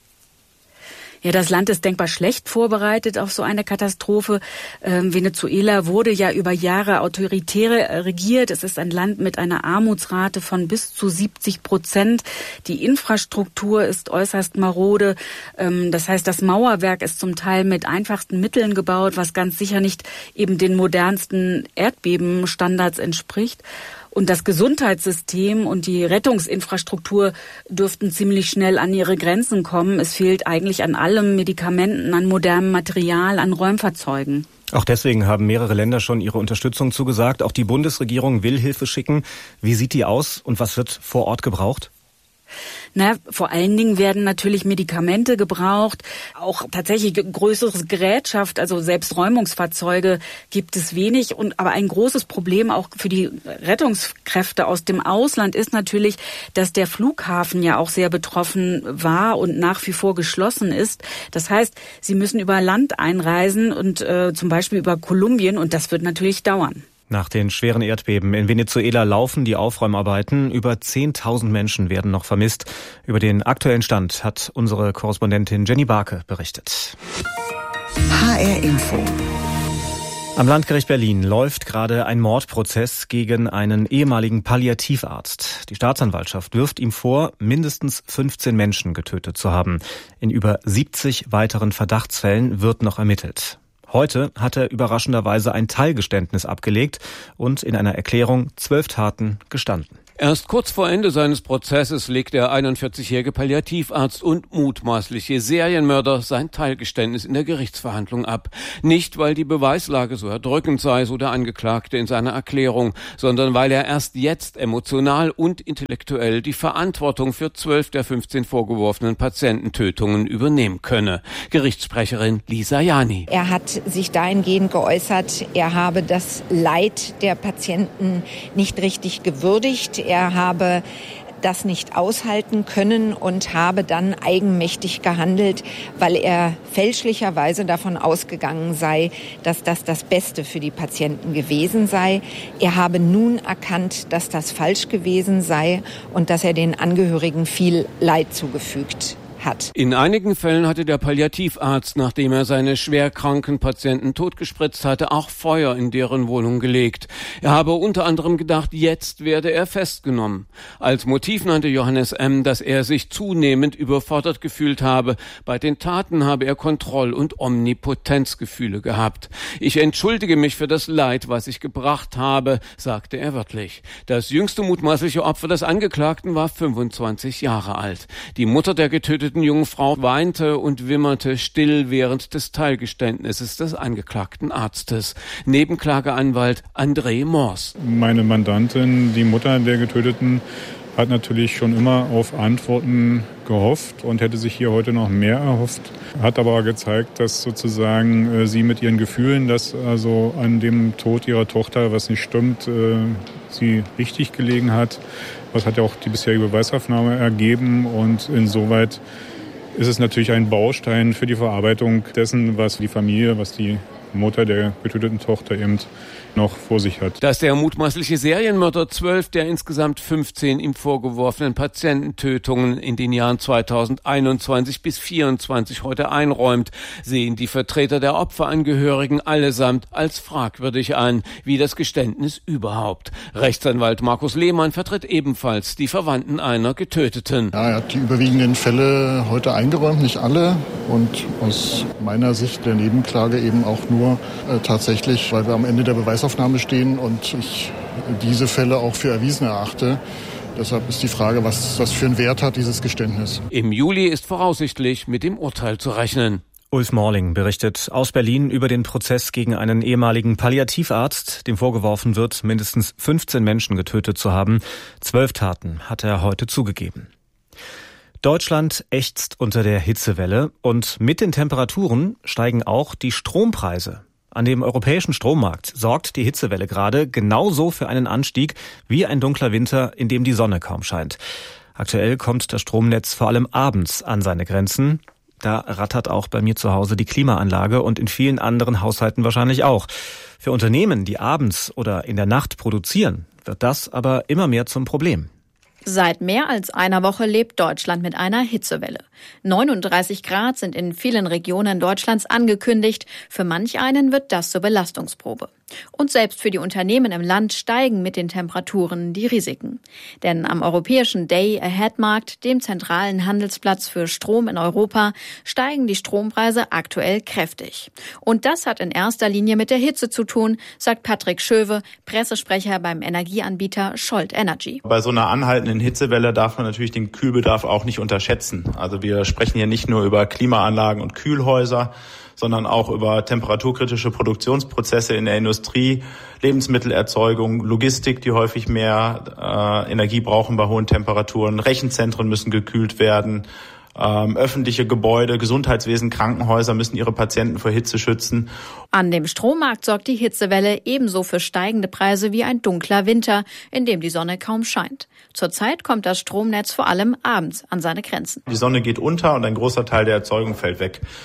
Ja, das Land ist denkbar schlecht vorbereitet auf so eine Katastrophe. Ähm, Venezuela wurde ja über Jahre autoritär regiert. Es ist ein Land mit einer Armutsrate von bis zu siebzig Prozent. Die Infrastruktur ist äußerst marode. Ähm, das heißt, das Mauerwerk ist zum Teil mit einfachsten Mitteln gebaut, was ganz sicher nicht eben den modernsten Erdbebenstandards entspricht. Und das Gesundheitssystem und die Rettungsinfrastruktur dürften ziemlich schnell an ihre Grenzen kommen. Es fehlt eigentlich an allem, Medikamenten, an modernem Material, an Räumfahrzeugen. Auch deswegen haben mehrere Länder schon ihre Unterstützung zugesagt. Auch die Bundesregierung will Hilfe schicken. Wie sieht die aus und was wird vor Ort gebraucht? Na, vor allen Dingen werden natürlich Medikamente gebraucht, auch tatsächlich größere Gerätschaft, also selbst Räumungsfahrzeuge gibt es wenig. Und aber ein großes Problem auch für die Rettungskräfte aus dem Ausland ist natürlich, dass der Flughafen ja auch sehr betroffen war und nach wie vor geschlossen ist. Das heißt, sie müssen über Land einreisen und äh, zum Beispiel über Kolumbien und das wird natürlich dauern. Nach den schweren Erdbeben in Venezuela laufen die Aufräumarbeiten. Über zehntausend Menschen werden noch vermisst. Über den aktuellen Stand hat unsere Korrespondentin Jenny Barke berichtet. H R Info. Am Landgericht Berlin läuft gerade ein Mordprozess gegen einen ehemaligen Palliativarzt. Die Staatsanwaltschaft wirft ihm vor, mindestens fünfzehn Menschen getötet zu haben. In über siebzig weiteren Verdachtsfällen wird noch ermittelt. Heute hat er überraschenderweise ein Teilgeständnis abgelegt und in einer Erklärung zwölf Taten gestanden. Erst kurz vor Ende seines Prozesses legt der einundvierzigjährige Palliativarzt und mutmaßliche Serienmörder sein Teilgeständnis in der Gerichtsverhandlung ab. Nicht, weil die Beweislage so erdrückend sei, so der Angeklagte in seiner Erklärung, sondern weil er erst jetzt emotional und intellektuell die Verantwortung für zwölf der fünfzehn vorgeworfenen Patiententötungen übernehmen könne. Gerichtssprecherin Lisa Jani. Er hat sich dahingehend geäußert, er habe das Leid der Patienten nicht richtig gewürdigt. Er habe das nicht aushalten können und habe dann eigenmächtig gehandelt, weil er fälschlicherweise davon ausgegangen sei, dass das das Beste für die Patienten gewesen sei. Er habe nun erkannt, dass das falsch gewesen sei und dass er den Angehörigen viel Leid zugefügt hat. In einigen Fällen hatte der Palliativarzt, nachdem er seine schwerkranken Patienten totgespritzt hatte, auch Feuer in deren Wohnung gelegt. Er habe unter anderem gedacht, jetzt werde er festgenommen. Als Motiv nannte Johannes M., dass er sich zunehmend überfordert gefühlt habe. Bei den Taten habe er Kontroll- und Omnipotenzgefühle gehabt. Ich entschuldige mich für das Leid, was ich gebracht habe, sagte er wörtlich. Das jüngste mutmaßliche Opfer des Angeklagten war fünfundzwanzig Jahre alt. Die Mutter der getöteten jungen Frau weinte und wimmerte still während des Teilgeständnisses des angeklagten Arztes. Nebenklageanwalt André Mors. Meine Mandantin, die Mutter der Getöteten, hat natürlich schon immer auf Antworten gehofft und hätte sich hier heute noch mehr erhofft. Hat aber gezeigt, dass sozusagen äh, sie mit ihren Gefühlen, dass also an dem Tod ihrer Tochter was nicht stimmt, äh, sie richtig gelegen hat. Das hat ja auch die bisherige Beweisaufnahme ergeben und insoweit ist es natürlich ein Baustein für die Verarbeitung dessen, was die Familie, was die Mutter der getöteten Tochter eben noch vor sich hat. Dass der mutmaßliche Serienmörder zwölf der insgesamt fünfzehn ihm vorgeworfenen Patiententötungen in den Jahren zweitausendeinundzwanzig bis vierundzwanzig heute einräumt, sehen die Vertreter der Opferangehörigen allesamt als fragwürdig an, wie das Geständnis überhaupt. Rechtsanwalt Markus Lehmann vertritt ebenfalls die Verwandten einer Getöteten. Ja, er hat die überwiegenden Fälle heute eingeräumt, nicht alle. Und aus meiner Sicht der Nebenklage eben auch nur äh, tatsächlich, weil wir am Ende der Beweisaufnahme stehen und ich diese Fälle auch für erwiesen erachte. Deshalb ist die Frage, was das für einen Wert hat, dieses Geständnis. Im Juli ist voraussichtlich mit dem Urteil zu rechnen. Ulf Morling berichtet aus Berlin über den Prozess gegen einen ehemaligen Palliativarzt, dem vorgeworfen wird, mindestens fünfzehn Menschen getötet zu haben. Zwölf Taten hat er heute zugegeben. Deutschland ächzt unter der Hitzewelle und mit den Temperaturen steigen auch die Strompreise. An dem europäischen Strommarkt sorgt die Hitzewelle gerade genauso für einen Anstieg wie ein dunkler Winter, in dem die Sonne kaum scheint. Aktuell kommt das Stromnetz vor allem abends an seine Grenzen. Da rattert auch bei mir zu Hause die Klimaanlage und in vielen anderen Haushalten wahrscheinlich auch. Für Unternehmen, die abends oder in der Nacht produzieren, wird das aber immer mehr zum Problem. Seit mehr als einer Woche lebt Deutschland mit einer Hitzewelle. neununddreißig Grad sind in vielen Regionen Deutschlands angekündigt. Für manch einen wird das zur Belastungsprobe. Und selbst für die Unternehmen im Land steigen mit den Temperaturen die Risiken. Denn am europäischen Day-Ahead-Markt, dem zentralen Handelsplatz für Strom in Europa, steigen die Strompreise aktuell kräftig. Und das hat in erster Linie mit der Hitze zu tun, sagt Patrick Schöwe, Pressesprecher beim Energieanbieter Scholt Energy. Bei so einer anhaltenden Hitzewelle darf man natürlich den Kühlbedarf auch nicht unterschätzen. Also wir sprechen hier nicht nur über Klimaanlagen und Kühlhäuser, sondern auch über temperaturkritische Produktionsprozesse in der Industrie, Lebensmittelerzeugung, Logistik, die häufig mehr äh, Energie brauchen bei hohen Temperaturen. Rechenzentren müssen gekühlt werden. Ähm, öffentliche Gebäude, Gesundheitswesen, Krankenhäuser müssen ihre Patienten vor Hitze schützen. An dem Strommarkt sorgt die Hitzewelle ebenso für steigende Preise wie ein dunkler Winter, in dem die Sonne kaum scheint. Zurzeit kommt das Stromnetz vor allem abends an seine Grenzen. Die Sonne geht unter und ein großer Teil der Erzeugung fällt weg.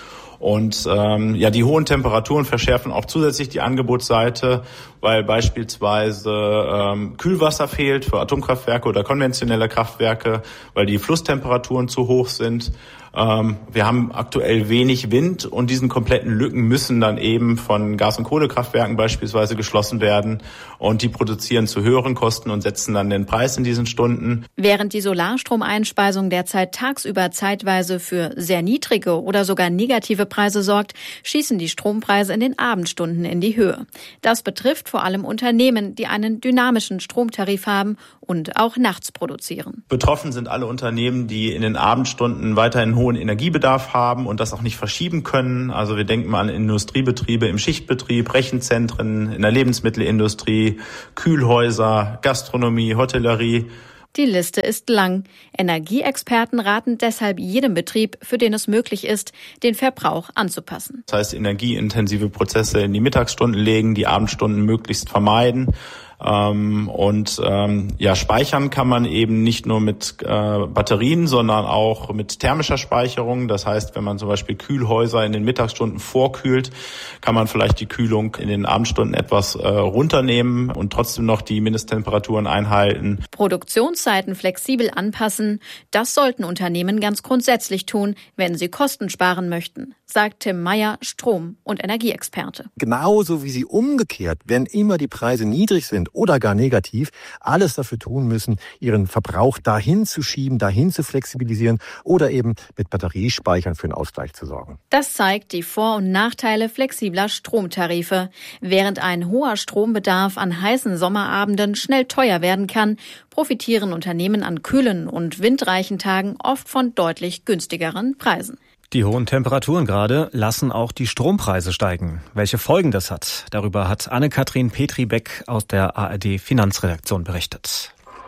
Und ähm, ja, die hohen Temperaturen verschärfen auch zusätzlich die Angebotsseite, weil beispielsweise ähm, Kühlwasser fehlt für Atomkraftwerke oder konventionelle Kraftwerke, weil die Flusstemperaturen zu hoch sind. Ähm, wir haben aktuell wenig Wind und diesen kompletten Lücken müssen dann eben von Gas- und Kohlekraftwerken beispielsweise geschlossen werden und die produzieren zu höheren Kosten und setzen dann den Preis in diesen Stunden. Während die Solarstromeinspeisung derzeit tagsüber zeitweise für sehr niedrige oder sogar negative Preise sorgt, schießen die Strompreise in den Abendstunden in die Höhe. Das betrifft vor allem Unternehmen, die einen dynamischen Stromtarif haben und auch nachts produzieren. Betroffen sind alle Unternehmen, die in den Abendstunden weiterhin hohen Energiebedarf haben und das auch nicht verschieben können. Also wir denken mal an Industriebetriebe im Schichtbetrieb, Rechenzentren, in der Lebensmittelindustrie, Kühlhäuser, Gastronomie, Hotellerie. Die Liste ist lang. Energieexperten raten deshalb jedem Betrieb, für den es möglich ist, den Verbrauch anzupassen. Das heißt, energieintensive Prozesse in die Mittagsstunden legen, die Abendstunden möglichst vermeiden. Ähm, und ähm, ja, speichern kann man eben nicht nur mit äh, Batterien, sondern auch mit thermischer Speicherung. Das heißt, wenn man zum Beispiel Kühlhäuser in den Mittagsstunden vorkühlt, kann man vielleicht die Kühlung in den Abendstunden etwas äh, runternehmen und trotzdem noch die Mindesttemperaturen einhalten. Produktionszeiten flexibel anpassen, das sollten Unternehmen ganz grundsätzlich tun, wenn sie Kosten sparen möchten, sagt Tim Meyer, Strom- und Energieexperte. Genauso wie sie umgekehrt, wenn immer die Preise niedrig sind oder gar negativ, alles dafür tun müssen, ihren Verbrauch dahin zu schieben, dahin zu flexibilisieren oder eben mit Batteriespeichern für einen Ausgleich zu sorgen. Das zeigt die Vor- und Nachteile flexibler Stromtarife. Während ein hoher Strombedarf an heißen Sommerabenden schnell teuer werden kann, profitieren Unternehmen an kühlen und windreichen Tagen oft von deutlich günstigeren Preisen. Die hohen Temperaturen gerade lassen auch die Strompreise steigen. Welche Folgen das hat, darüber hat Anne-Kathrin Petri-Beck aus der A R D Finanzredaktion berichtet.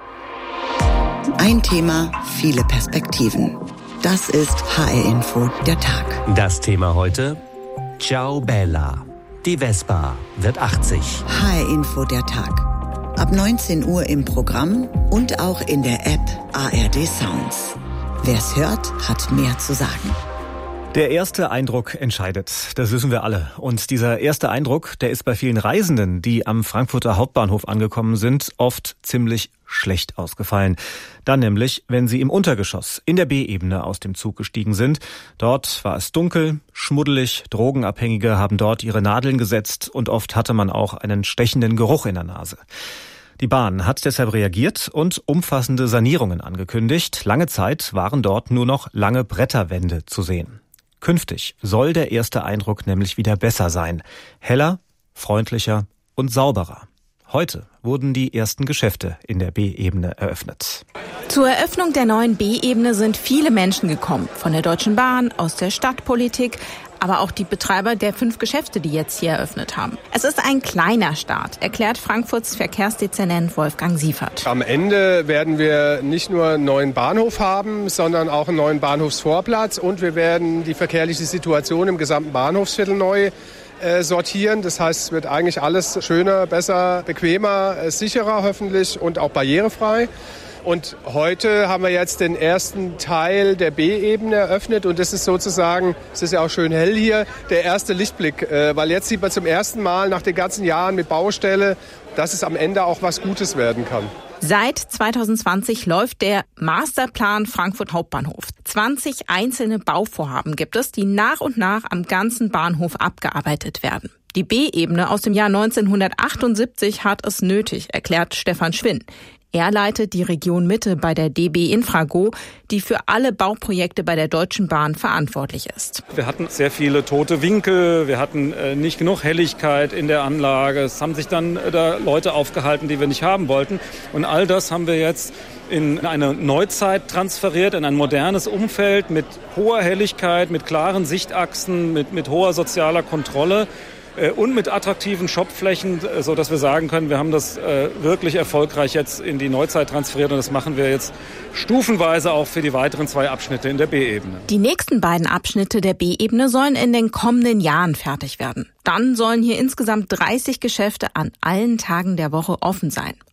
Ein Thema, viele Perspektiven. Das ist H R-Info, der Tag. Das Thema heute: Ciao Bella. Die Vespa wird achtzig. H R-Info, der Tag. Ab neunzehn Uhr im Programm und auch in der App A R D Sounds. Wer's hört, hat mehr zu sagen. Der erste Eindruck entscheidet, das wissen wir alle. Und dieser erste Eindruck, der ist bei vielen Reisenden, die am Frankfurter Hauptbahnhof angekommen sind, oft ziemlich schlecht ausgefallen. Dann nämlich, wenn sie im Untergeschoss in der B-Ebene aus dem Zug gestiegen sind. Dort war es dunkel, schmuddelig, Drogenabhängige haben dort ihre Nadeln gesetzt und oft hatte man auch einen stechenden Geruch in der Nase. Die Bahn hat deshalb reagiert und umfassende Sanierungen angekündigt. Lange Zeit waren dort nur noch lange Bretterwände zu sehen. Künftig soll der erste Eindruck nämlich wieder besser sein. Heller, freundlicher und sauberer. Heute wurden die ersten Geschäfte in der B-Ebene eröffnet. Zur Eröffnung der neuen B-Ebene sind viele Menschen gekommen. Von der Deutschen Bahn, aus der Stadtpolitik, aber auch die Betreiber der fünf Geschäfte, die jetzt hier eröffnet haben. Es ist ein kleiner Start, erklärt Frankfurts Verkehrsdezernent Wolfgang Siefert. Am Ende werden wir nicht nur einen neuen Bahnhof haben, sondern auch einen neuen Bahnhofsvorplatz. Und wir werden die verkehrliche Situation im gesamten Bahnhofsviertel neu äh, sortieren. Das heißt, es wird eigentlich alles schöner, besser, bequemer, äh, sicherer hoffentlich und auch barrierefrei. Und heute haben wir jetzt den ersten Teil der B-Ebene eröffnet und das ist sozusagen, es ist ja auch schön hell hier, der erste Lichtblick, weil jetzt sieht man zum ersten Mal nach den ganzen Jahren mit Baustelle, dass es am Ende auch was Gutes werden kann. Seit zwanzig zwanzig läuft der Masterplan Frankfurt Hauptbahnhof. zwanzig einzelne Bauvorhaben gibt es, die nach und nach am ganzen Bahnhof abgearbeitet werden. Die B-Ebene aus dem Jahr neunzehnhundertachtundsiebzig hat es nötig, erklärt Stefan Schwinn. Er leitet die Region Mitte bei der D B Infrago, die für alle Bauprojekte bei der Deutschen Bahn verantwortlich ist. Wir hatten sehr viele tote Winkel, wir hatten äh, nicht genug Helligkeit in der Anlage. Es haben sich dann äh, da Leute aufgehalten, die wir nicht haben wollten. Und all das haben wir jetzt in eine Neuzeit transferiert, in ein modernes Umfeld mit hoher Helligkeit, mit klaren Sichtachsen, mit, mit hoher sozialer Kontrolle. Und mit attraktiven Shopflächen, so dass wir sagen können, wir haben das äh, wirklich erfolgreich jetzt in die Neuzeit transferiert und das machen wir jetzt stufenweise auch für die weiteren zwei Abschnitte in der B-Ebene. Die nächsten beiden Abschnitte der B-Ebene sollen in den kommenden Jahren fertig werden. Dann sollen hier insgesamt dreißig Geschäfte an allen Tagen der Woche offen sein.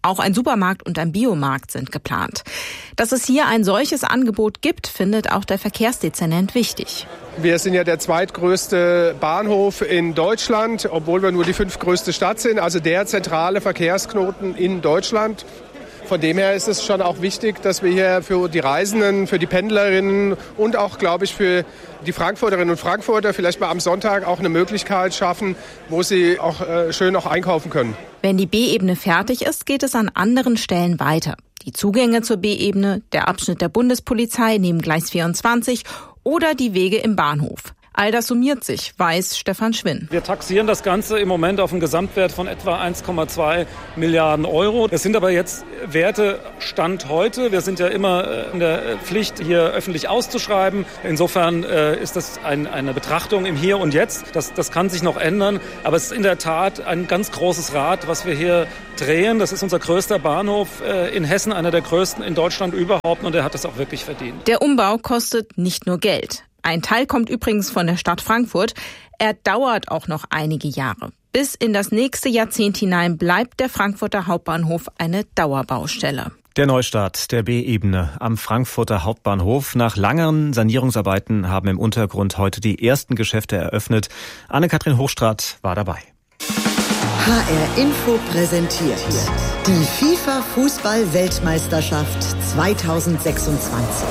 Auch ein Supermarkt und ein Biomarkt sind geplant. Dass es hier ein solches Angebot gibt, findet auch der Verkehrsdezernent wichtig. Wir sind ja der zweitgrößte Bahnhof in Deutschland, obwohl wir nur die fünftgrößte Stadt sind, also der zentrale Verkehrsknoten in Deutschland. Von dem her ist es schon auch wichtig, dass wir hier für die Reisenden, für die Pendlerinnen und auch, glaube ich, für die Frankfurterinnen und Frankfurter vielleicht mal am Sonntag auch eine Möglichkeit schaffen, wo sie auch äh, schön auch einkaufen können. Wenn die B-Ebene fertig ist, geht es an anderen Stellen weiter. Die Zugänge zur B-Ebene, der Abschnitt der Bundespolizei neben Gleis vierundzwanzig oder die Wege im Bahnhof. All das summiert sich, weiß Stefan Schwinn. Wir taxieren das Ganze im Moment auf einen Gesamtwert von etwa eins Komma zwei Milliarden Euro. Das sind aber jetzt Werte Stand heute. Wir sind ja immer in der Pflicht, hier öffentlich auszuschreiben. Insofern ist das ein, eine Betrachtung im Hier und Jetzt. Das, das kann sich noch ändern. Aber es ist in der Tat ein ganz großes Rad, was wir hier drehen. Das ist unser größter Bahnhof in Hessen, einer der größten in Deutschland überhaupt. Und er hat das auch wirklich verdient. Der Umbau kostet nicht nur Geld. Ein Teil kommt übrigens von der Stadt Frankfurt. Er dauert auch noch einige Jahre. Bis in das nächste Jahrzehnt hinein bleibt der Frankfurter Hauptbahnhof eine Dauerbaustelle. Der Neustart der B-Ebene am Frankfurter Hauptbahnhof. Nach langen Sanierungsarbeiten haben im Untergrund heute die ersten Geschäfte eröffnet. Anne-Kathrin Hochstraat war dabei. H R Info präsentiert die FIFA-Fußball-Weltmeisterschaft zweitausendsechsundzwanzig.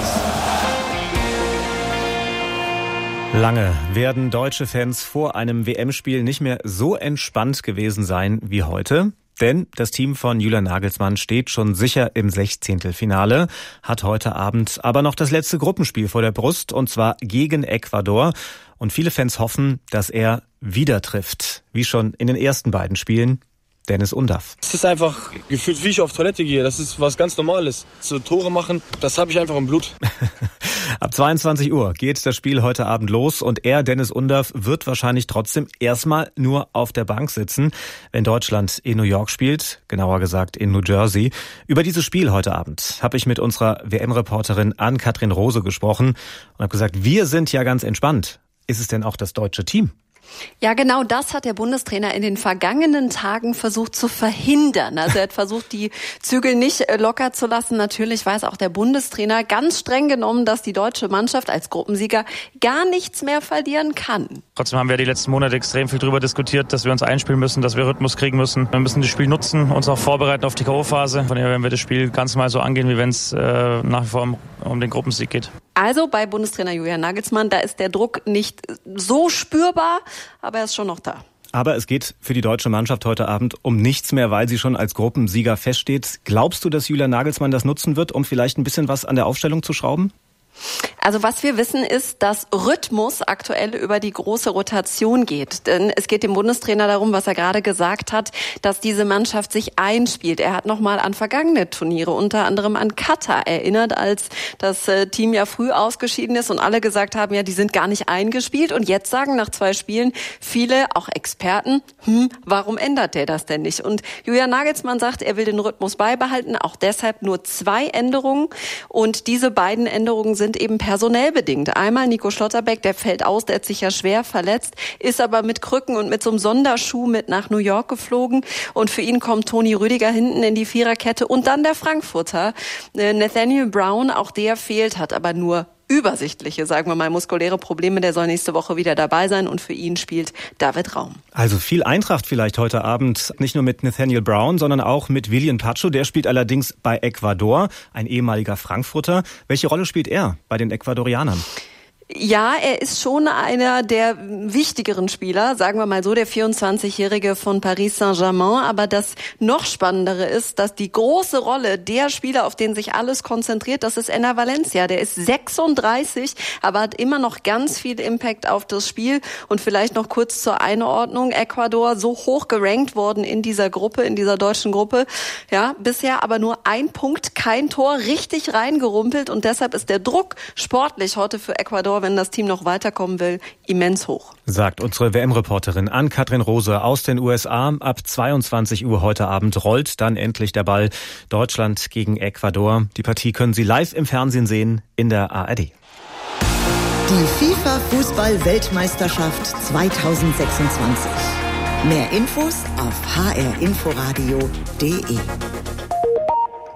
Lange werden deutsche Fans vor einem W M-Spiel nicht mehr so entspannt gewesen sein wie heute. Denn das Team von Julian Nagelsmann steht schon sicher im Sechzehntelfinale, hat heute Abend aber noch das letzte Gruppenspiel vor der Brust, und zwar gegen Ecuador. Und viele Fans hoffen, dass er wieder trifft, wie schon in den ersten beiden Spielen. Dennis Undaff. Es ist einfach gefühlt, wie ich auf Toilette gehe. Das ist was ganz Normales. So Tore machen, das habe ich einfach im Blut. Ab zweiundzwanzig Uhr geht das Spiel heute Abend los und er, Dennis Undaff, wird wahrscheinlich trotzdem erstmal nur auf der Bank sitzen, wenn Deutschland in New York spielt, genauer gesagt in New Jersey. Über dieses Spiel heute Abend habe ich mit unserer W M-Reporterin Ann-Kathrin Rose gesprochen und habe gesagt, wir sind ja ganz entspannt. Ist es denn auch das deutsche Team? Ja, genau das hat der Bundestrainer in den vergangenen Tagen versucht zu verhindern. Also er hat versucht, die Zügel nicht locker zu lassen. Natürlich weiß auch der Bundestrainer ganz streng genommen, dass die deutsche Mannschaft als Gruppensieger gar nichts mehr verlieren kann. Trotzdem haben wir die letzten Monate extrem viel darüber diskutiert, dass wir uns einspielen müssen, dass wir Rhythmus kriegen müssen. Wir müssen das Spiel nutzen, uns auch vorbereiten auf die K O-Phase. Von daher werden wir das Spiel ganz mal so angehen, wie wenn es äh, nach wie vor um, um den Gruppensieg geht. Also bei Bundestrainer Julian Nagelsmann, da ist der Druck nicht so spürbar, aber er ist schon noch da. Aber es geht für die deutsche Mannschaft heute Abend um nichts mehr, weil sie schon als Gruppensieger feststeht. Glaubst du, dass Julian Nagelsmann das nutzen wird, um vielleicht ein bisschen was an der Aufstellung zu schrauben? Also was wir wissen ist, dass Rhythmus aktuell über die große Rotation geht. Denn es geht dem Bundestrainer darum, was er gerade gesagt hat, dass diese Mannschaft sich einspielt. Er hat nochmal an vergangene Turniere, unter anderem an Katar erinnert, als das Team ja früh ausgeschieden ist und alle gesagt haben, ja, die sind gar nicht eingespielt. Und jetzt sagen nach zwei Spielen viele, auch Experten, hm, warum ändert der das denn nicht? Und Julian Nagelsmann sagt, er will den Rhythmus beibehalten, auch deshalb nur zwei Änderungen. Und diese beiden Änderungen sind eben personell bedingt. Einmal Nico Schlotterbeck, der fällt aus, der hat sich ja schwer verletzt, ist aber mit Krücken und mit so einem Sonderschuh mit nach New York geflogen und für ihn kommt Toni Rüdiger hinten in die Viererkette und dann der Frankfurter Nathaniel Brown, auch der fehlt, hat aber nur übersichtliche, sagen wir mal, muskuläre Probleme. Der soll nächste Woche wieder dabei sein und für ihn spielt David Raum. Also viel Eintracht vielleicht heute Abend, nicht nur mit Nathaniel Brown, sondern auch mit Willian Pacho. Der spielt allerdings bei Ecuador, ein ehemaliger Frankfurter. Welche Rolle spielt er bei den Ecuadorianern? Ja, er ist schon einer der wichtigeren Spieler, sagen wir mal so, der vierundzwanzigjährige von Paris Saint-Germain. Aber das noch Spannendere ist, dass die große Rolle der Spieler, auf den sich alles konzentriert, das ist Enner Valencia. Der ist sechsunddreißig, aber hat immer noch ganz viel Impact auf das Spiel. Und vielleicht noch kurz zur Einordnung. Ecuador so hoch gerankt worden in dieser Gruppe, in dieser deutschen Gruppe. Ja, bisher aber nur ein Punkt, kein Tor, richtig reingerumpelt. Und deshalb ist der Druck sportlich heute für Ecuador, wenn das Team noch weiterkommen will, immens hoch. Sagt unsere W M-Reporterin Ann-Kathrin Rose aus den U S A. Ab zweiundzwanzig Uhr heute Abend rollt dann endlich der Ball. Deutschland gegen Ecuador. Die Partie können Sie live im Fernsehen sehen in der A R D. Die FIFA-Fußball-Weltmeisterschaft zweitausendsechsundzwanzig. Mehr Infos auf h r inforadio punkt d e.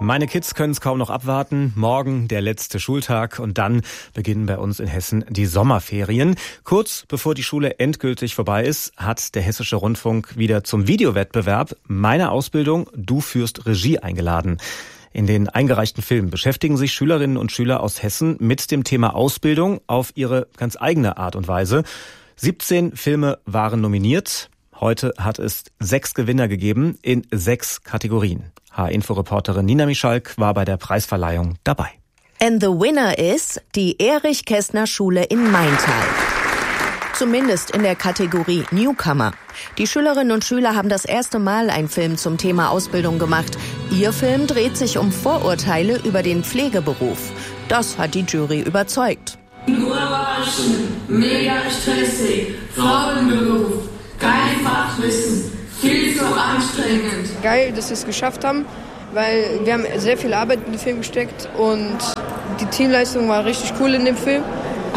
Meine Kids können es kaum noch abwarten. Morgen der letzte Schultag und dann beginnen bei uns in Hessen die Sommerferien. Kurz bevor die Schule endgültig vorbei ist, hat der Hessische Rundfunk wieder zum Videowettbewerb Meine Ausbildung, du führst Regie eingeladen. In den eingereichten Filmen beschäftigen sich Schülerinnen und Schüler aus Hessen mit dem Thema Ausbildung auf ihre ganz eigene Art und Weise. siebzehn Filme waren nominiert. Heute hat es sechs Gewinner gegeben in sechs Kategorien. H R-Info-Reporterin Nina Mischalk war bei der Preisverleihung dabei. And the winner is die Erich-Kästner-Schule in Maintal. Zumindest in der Kategorie Newcomer. Die Schülerinnen und Schüler haben das erste Mal einen Film zum Thema Ausbildung gemacht. Ihr Film dreht sich um Vorurteile über den Pflegeberuf. Das hat die Jury überzeugt. Überraschend, mega stressig, Frauenberuf, kein Fachwissen, viel zu anstrengend. Geil, dass wir es geschafft haben, weil wir haben sehr viel Arbeit in den Film gesteckt und die Teamleistung war richtig cool in dem Film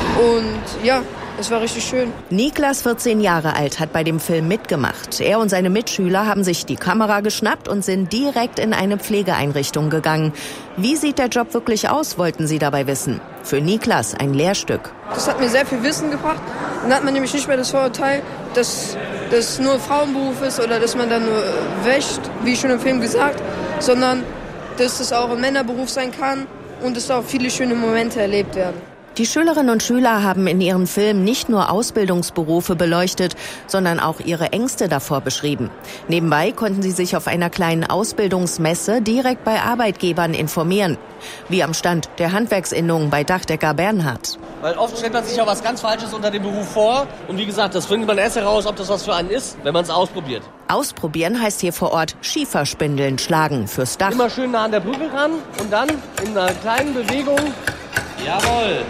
und ja, es war richtig schön. Niklas, vierzehn Jahre alt, hat bei dem Film mitgemacht. Er und seine Mitschüler haben sich die Kamera geschnappt und sind direkt in eine Pflegeeinrichtung gegangen. Wie sieht der Job wirklich aus, wollten sie dabei wissen. Für Niklas ein Lehrstück. Das hat mir sehr viel Wissen gebracht. Dann hat man nämlich nicht mehr das Vorurteil, dass das nur ein Frauenberuf ist oder dass man da nur wäscht, wie schon im Film gesagt, sondern dass es auch ein Männerberuf sein kann und dass auch viele schöne Momente erlebt werden. Die Schülerinnen und Schüler haben in ihren Filmen nicht nur Ausbildungsberufe beleuchtet, sondern auch ihre Ängste davor beschrieben. Nebenbei konnten sie sich auf einer kleinen Ausbildungsmesse direkt bei Arbeitgebern informieren. Wie am Stand der Handwerksinnung bei Dachdecker Bernhard. Weil oft stellt man sich ja was ganz Falsches unter dem Beruf vor. Und wie gesagt, das findet man erst heraus, ob das was für einen ist, wenn man es ausprobiert. Ausprobieren heißt hier vor Ort Schieferspindeln schlagen fürs Dach. Immer schön nah an der Brücke ran und dann in einer kleinen Bewegung. Jawohl.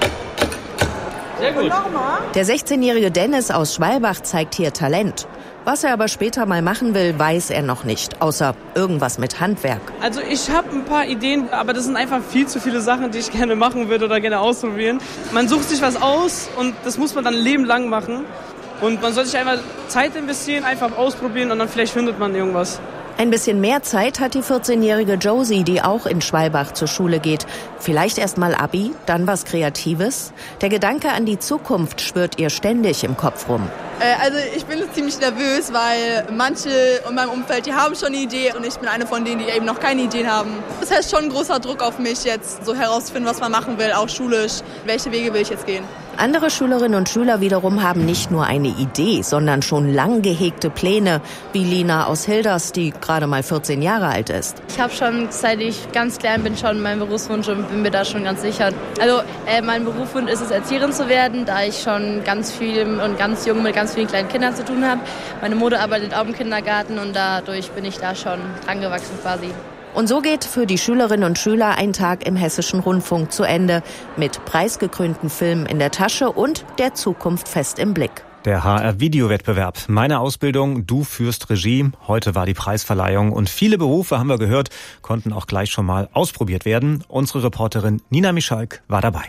Sehr gut. Der sechzehnjährige Dennis aus Schwalbach zeigt hier Talent. Was er aber später mal machen will, weiß er noch nicht, außer irgendwas mit Handwerk. Also ich habe ein paar Ideen, aber das sind einfach viel zu viele Sachen, die ich gerne machen würde oder gerne ausprobieren. Man sucht sich was aus und das muss man dann ein Leben lang machen. Und man sollte sich einfach Zeit investieren, einfach ausprobieren und dann vielleicht findet man irgendwas. Ein bisschen mehr Zeit hat die vierzehnjährige Josie, die auch in Schwalbach zur Schule geht. Vielleicht erst mal Abi, dann was Kreatives? Der Gedanke an die Zukunft schwirrt ihr ständig im Kopf rum. Also ich bin ziemlich nervös, weil manche in meinem Umfeld, die haben schon eine Idee und ich bin eine von denen, die eben noch keine Ideen haben. Das heißt schon ein großer Druck auf mich, jetzt so herauszufinden, was man machen will, auch schulisch. Welche Wege will ich jetzt gehen? Andere Schülerinnen und Schüler wiederum haben nicht nur eine Idee, sondern schon lang gehegte Pläne, wie Lina aus Hilders, die gerade mal vierzehn Jahre alt ist. Ich habe schon, seit ich ganz klein bin, schon meinen Berufswunsch und bin mir da schon ganz sicher. Also äh, mein Berufswunsch ist es, Erzieherin zu werden, da ich schon ganz viel und ganz jung mit ganz vielen kleinen Kindern zu tun habe. Meine Mutter arbeitet auch im Kindergarten und dadurch bin ich da schon dran gewachsen quasi. Und so geht für die Schülerinnen und Schüler ein Tag im Hessischen Rundfunk zu Ende, mit preisgekrönten Filmen in der Tasche und der Zukunft fest im Blick. Der H R-Videowettbewerb Meine Ausbildung, du führst Regie. Heute war die Preisverleihung und viele Berufe, haben wir gehört, konnten auch gleich schon mal ausprobiert werden. Unsere Reporterin Nina Mischalk war dabei.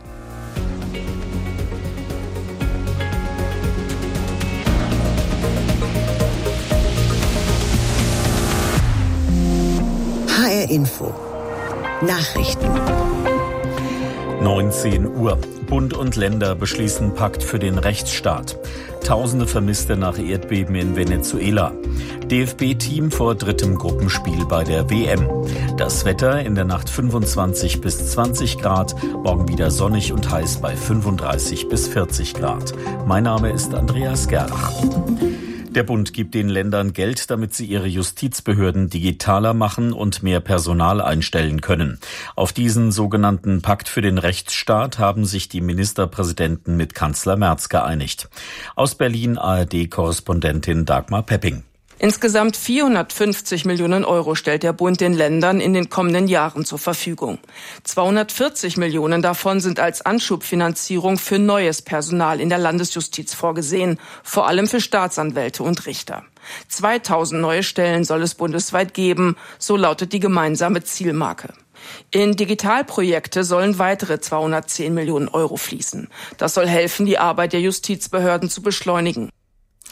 H R Info. Nachrichten. neunzehn Uhr. Bund und Länder beschließen Pakt für den Rechtsstaat. Tausende Vermisste nach Erdbeben in Venezuela. D F B-Team vor drittem Gruppenspiel bei der W M. Das Wetter in der Nacht fünfundzwanzig bis zwanzig Grad, morgen wieder sonnig und heiß bei fünfunddreißig bis vierzig Grad. Mein Name ist Andreas Gerlach. Der Bund gibt den Ländern Geld, damit sie ihre Justizbehörden digitaler machen und mehr Personal einstellen können. Auf diesen sogenannten Pakt für den Rechtsstaat haben sich die Ministerpräsidenten mit Kanzler Merz geeinigt. Aus Berlin A R D-Korrespondentin Dagmar Pepping. Insgesamt vierhundertfünfzig Millionen Euro stellt der Bund den Ländern in den kommenden Jahren zur Verfügung. zweihundertvierzig Millionen davon sind als Anschubfinanzierung für neues Personal in der Landesjustiz vorgesehen, vor allem für Staatsanwälte und Richter. zweitausend neue Stellen soll es bundesweit geben, so lautet die gemeinsame Zielmarke. In Digitalprojekte sollen weitere zweihundertzehn Millionen Euro fließen. Das soll helfen, die Arbeit der Justizbehörden zu beschleunigen.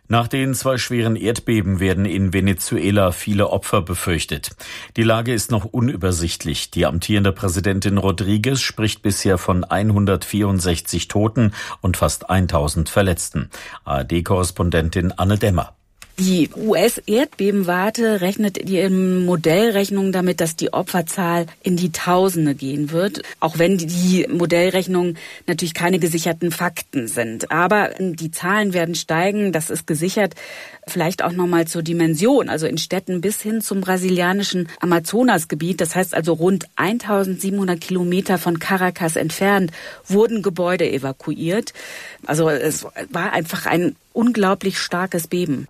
Nach den zwei schweren Erdbeben werden in Venezuela viele Opfer befürchtet. Die Lage ist noch unübersichtlich. Die amtierende Präsidentin Rodriguez spricht bisher von hundertvierundsechzig Toten und fast tausend Verletzten. A R D-Korrespondentin Anne Dämmer. Die U S-Erdbebenwarte rechnet in ihren Modellrechnungen damit, dass die Opferzahl in die Tausende gehen wird. Auch wenn die Modellrechnungen natürlich keine gesicherten Fakten sind. Aber die Zahlen werden steigen, das ist gesichert. Vielleicht auch nochmal zur Dimension, also in Städten bis hin zum brasilianischen Amazonasgebiet. Das heißt also rund eintausendsiebenhundert Kilometer von Caracas entfernt wurden Gebäude evakuiert. Also es war einfach ein unglaublich starkes Beben.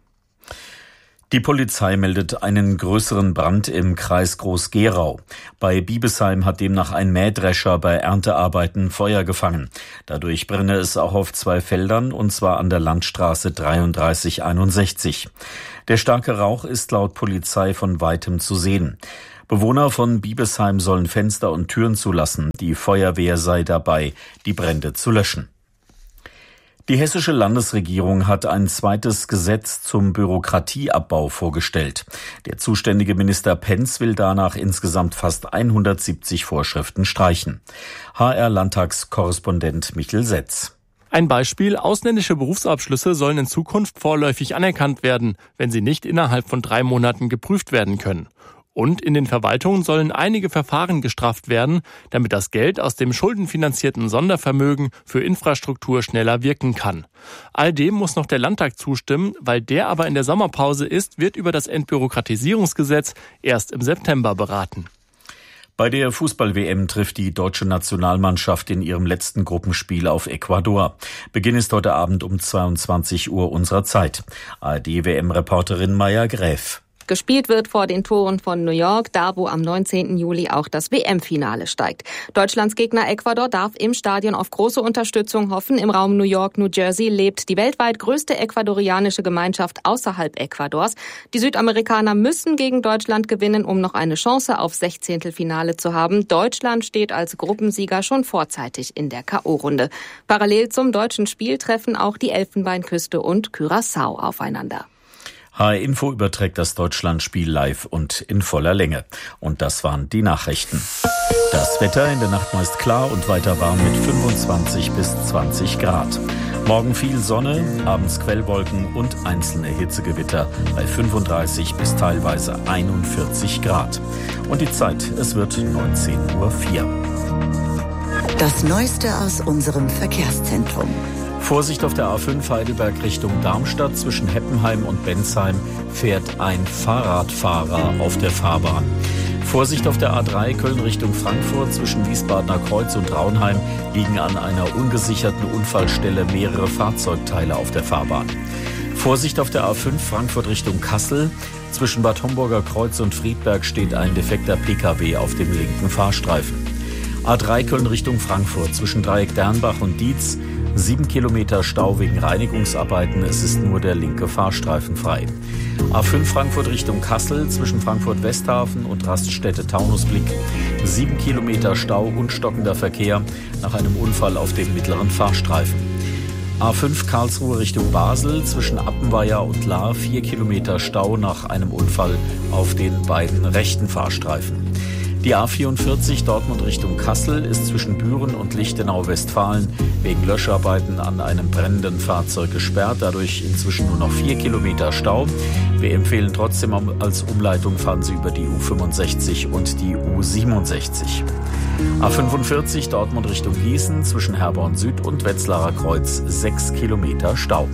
Die Polizei meldet einen größeren Brand im Kreis Groß-Gerau. Bei Biebesheim hat demnach ein Mähdrescher bei Erntearbeiten Feuer gefangen. Dadurch brenne es auch auf zwei Feldern, und zwar an der Landstraße dreiunddreißig einundsechzig. Der starke Rauch ist laut Polizei von weitem zu sehen. Bewohner von Biebesheim sollen Fenster und Türen zulassen. Die Feuerwehr sei dabei, die Brände zu löschen. Die hessische Landesregierung hat ein zweites Gesetz zum Bürokratieabbau vorgestellt. Der zuständige Minister Pentz will danach insgesamt fast hundertsiebzig Vorschriften streichen. H R-Landtagskorrespondent Michel Setz. Ein Beispiel: Ausländische Berufsabschlüsse sollen in Zukunft vorläufig anerkannt werden, wenn sie nicht innerhalb von drei Monaten geprüft werden können. Und in den Verwaltungen sollen einige Verfahren gestrafft werden, damit das Geld aus dem schuldenfinanzierten Sondervermögen für Infrastruktur schneller wirken kann. All dem muss noch der Landtag zustimmen. Weil der aber in der Sommerpause ist, wird über das Entbürokratisierungsgesetz erst im September beraten. Bei der Fußball-W M trifft die deutsche Nationalmannschaft in ihrem letzten Gruppenspiel auf Ecuador. Beginn ist heute Abend um zweiundzwanzig Uhr unserer Zeit. A R D-W M-Reporterin Maya Gräf. Gespielt wird vor den Toren von New York, da wo am neunzehnten Juli auch das W M-Finale steigt. Deutschlands Gegner Ecuador darf im Stadion auf große Unterstützung hoffen. Im Raum New York, New Jersey lebt die weltweit größte ecuadorianische Gemeinschaft außerhalb Ecuadors. Die Südamerikaner müssen gegen Deutschland gewinnen, um noch eine Chance auf Sechzehntelfinale zu haben. Deutschland steht als Gruppensieger schon vorzeitig in der K O-Runde. Parallel zum deutschen Spiel treffen auch die Elfenbeinküste und Curaçao aufeinander. H R-Info überträgt das Deutschlandspiel live und in voller Länge. Und das waren die Nachrichten. Das Wetter in der Nacht meist klar und weiter warm mit fünfundzwanzig bis zwanzig Grad. Morgen viel Sonne, abends Quellwolken und einzelne Hitzegewitter bei fünfunddreißig bis teilweise einundvierzig Grad. Und die Zeit, es wird neunzehn Uhr vier. Das Neueste aus unserem Verkehrszentrum. Vorsicht auf der A fünf Heidelberg Richtung Darmstadt. Zwischen Heppenheim und Bensheim fährt ein Fahrradfahrer auf der Fahrbahn. Vorsicht auf der A drei Köln Richtung Frankfurt. Zwischen Wiesbadener Kreuz und Raunheim liegen an einer ungesicherten Unfallstelle mehrere Fahrzeugteile auf der Fahrbahn. Vorsicht auf der A fünf Frankfurt Richtung Kassel. Zwischen Bad Homburger Kreuz und Friedberg steht ein defekter P K W auf dem linken Fahrstreifen. A drei Köln Richtung Frankfurt. Zwischen Dreieck Dernbach und Dietz Sieben Kilometer Stau wegen Reinigungsarbeiten. Es ist nur der linke Fahrstreifen frei. A fünf Frankfurt Richtung Kassel zwischen Frankfurt Westhafen und Raststätte Taunusblick. Sieben Kilometer Stau und stockender Verkehr nach einem Unfall auf dem mittleren Fahrstreifen. A fünf Karlsruhe Richtung Basel zwischen Appenweier und Lahr. Vier Kilometer Stau nach einem Unfall auf den beiden rechten Fahrstreifen. Die A vierundvierzig Dortmund Richtung Kassel ist zwischen Büren und Lichtenau-Westfalen wegen Löscharbeiten an einem brennenden Fahrzeug gesperrt. Dadurch inzwischen nur noch vier Kilometer Stau. Wir empfehlen trotzdem als Umleitung, fahren Sie über die U fünfundsechzig und die U siebenundsechzig. A fünfundvierzig Dortmund Richtung Gießen zwischen Herborn Süd und Wetzlarer Kreuz sechs Kilometer Stau.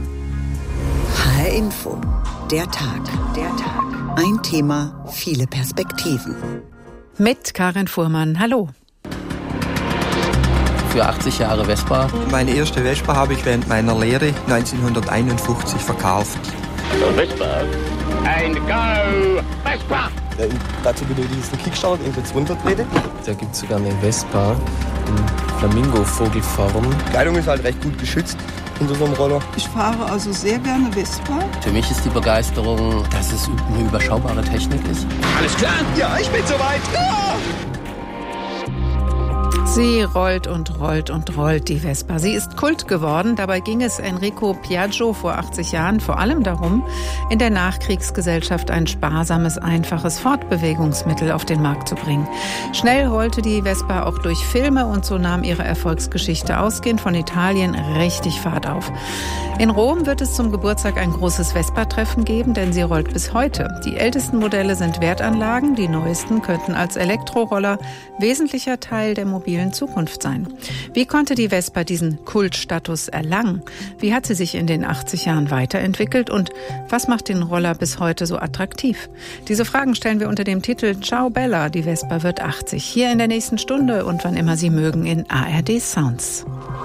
H R-Info. Der Tag. Der Tag. Ein Thema, viele Perspektiven. Mit Karin Fuhrmann. Hallo. Für achtzig Jahre Vespa. Meine erste Vespa habe ich während meiner Lehre neunzehnhunderteinundfünfzig verkauft. So Vespa. And go Vespa! Ja, dazu benötige ich einen Kickstart, den ich jetzt runtertrete. Da gibt es sogar eine Vespa in Flamingo-Vogelform. Die Kleidung ist halt recht gut geschützt unter so einem Roller. Ich fahre also sehr gerne Vespa. Für mich ist die Begeisterung, dass es eine überschaubare Technik ist. Alles klar? Ja, ich bin soweit. Ja! Sie rollt und rollt und rollt, die Vespa. Sie ist Kult geworden. Dabei ging es Enrico Piaggio vor achtzig Jahren vor allem darum, in der Nachkriegsgesellschaft ein sparsames, einfaches Fortbewegungsmittel auf den Markt zu bringen. Schnell rollte die Vespa auch durch Filme und so nahm ihre Erfolgsgeschichte ausgehend von Italien richtig Fahrt auf. In Rom wird es zum Geburtstag ein großes Vespa-Treffen geben, denn sie rollt bis heute. Die ältesten Modelle sind Wertanlagen, die neuesten könnten als Elektroroller wesentlicher Teil der mobilen Zukunft sein. Wie konnte die Vespa diesen Kultstatus erlangen? Wie hat sie sich in den achtzig Jahren weiterentwickelt und was macht den Roller bis heute so attraktiv? Diese Fragen stellen wir unter dem Titel Ciao Bella, die Vespa wird achtzig. Hier in der nächsten Stunde und wann immer Sie mögen in A R D Sounds.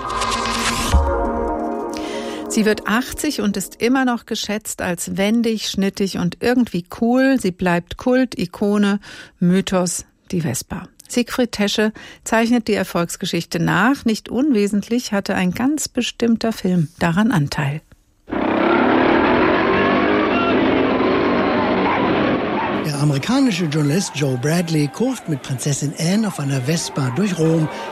Sie wird achtzig und ist immer noch geschätzt als wendig, schnittig und irgendwie cool. Sie bleibt Kult, Ikone, Mythos, die Vespa. Siegfried Tesche zeichnet die Erfolgsgeschichte nach. Nicht unwesentlich hatte ein ganz bestimmter Film daran Anteil. Der amerikanische Journalist Joe Bradley kurft mit Prinzessin Anne auf einer Vespa durch Rom,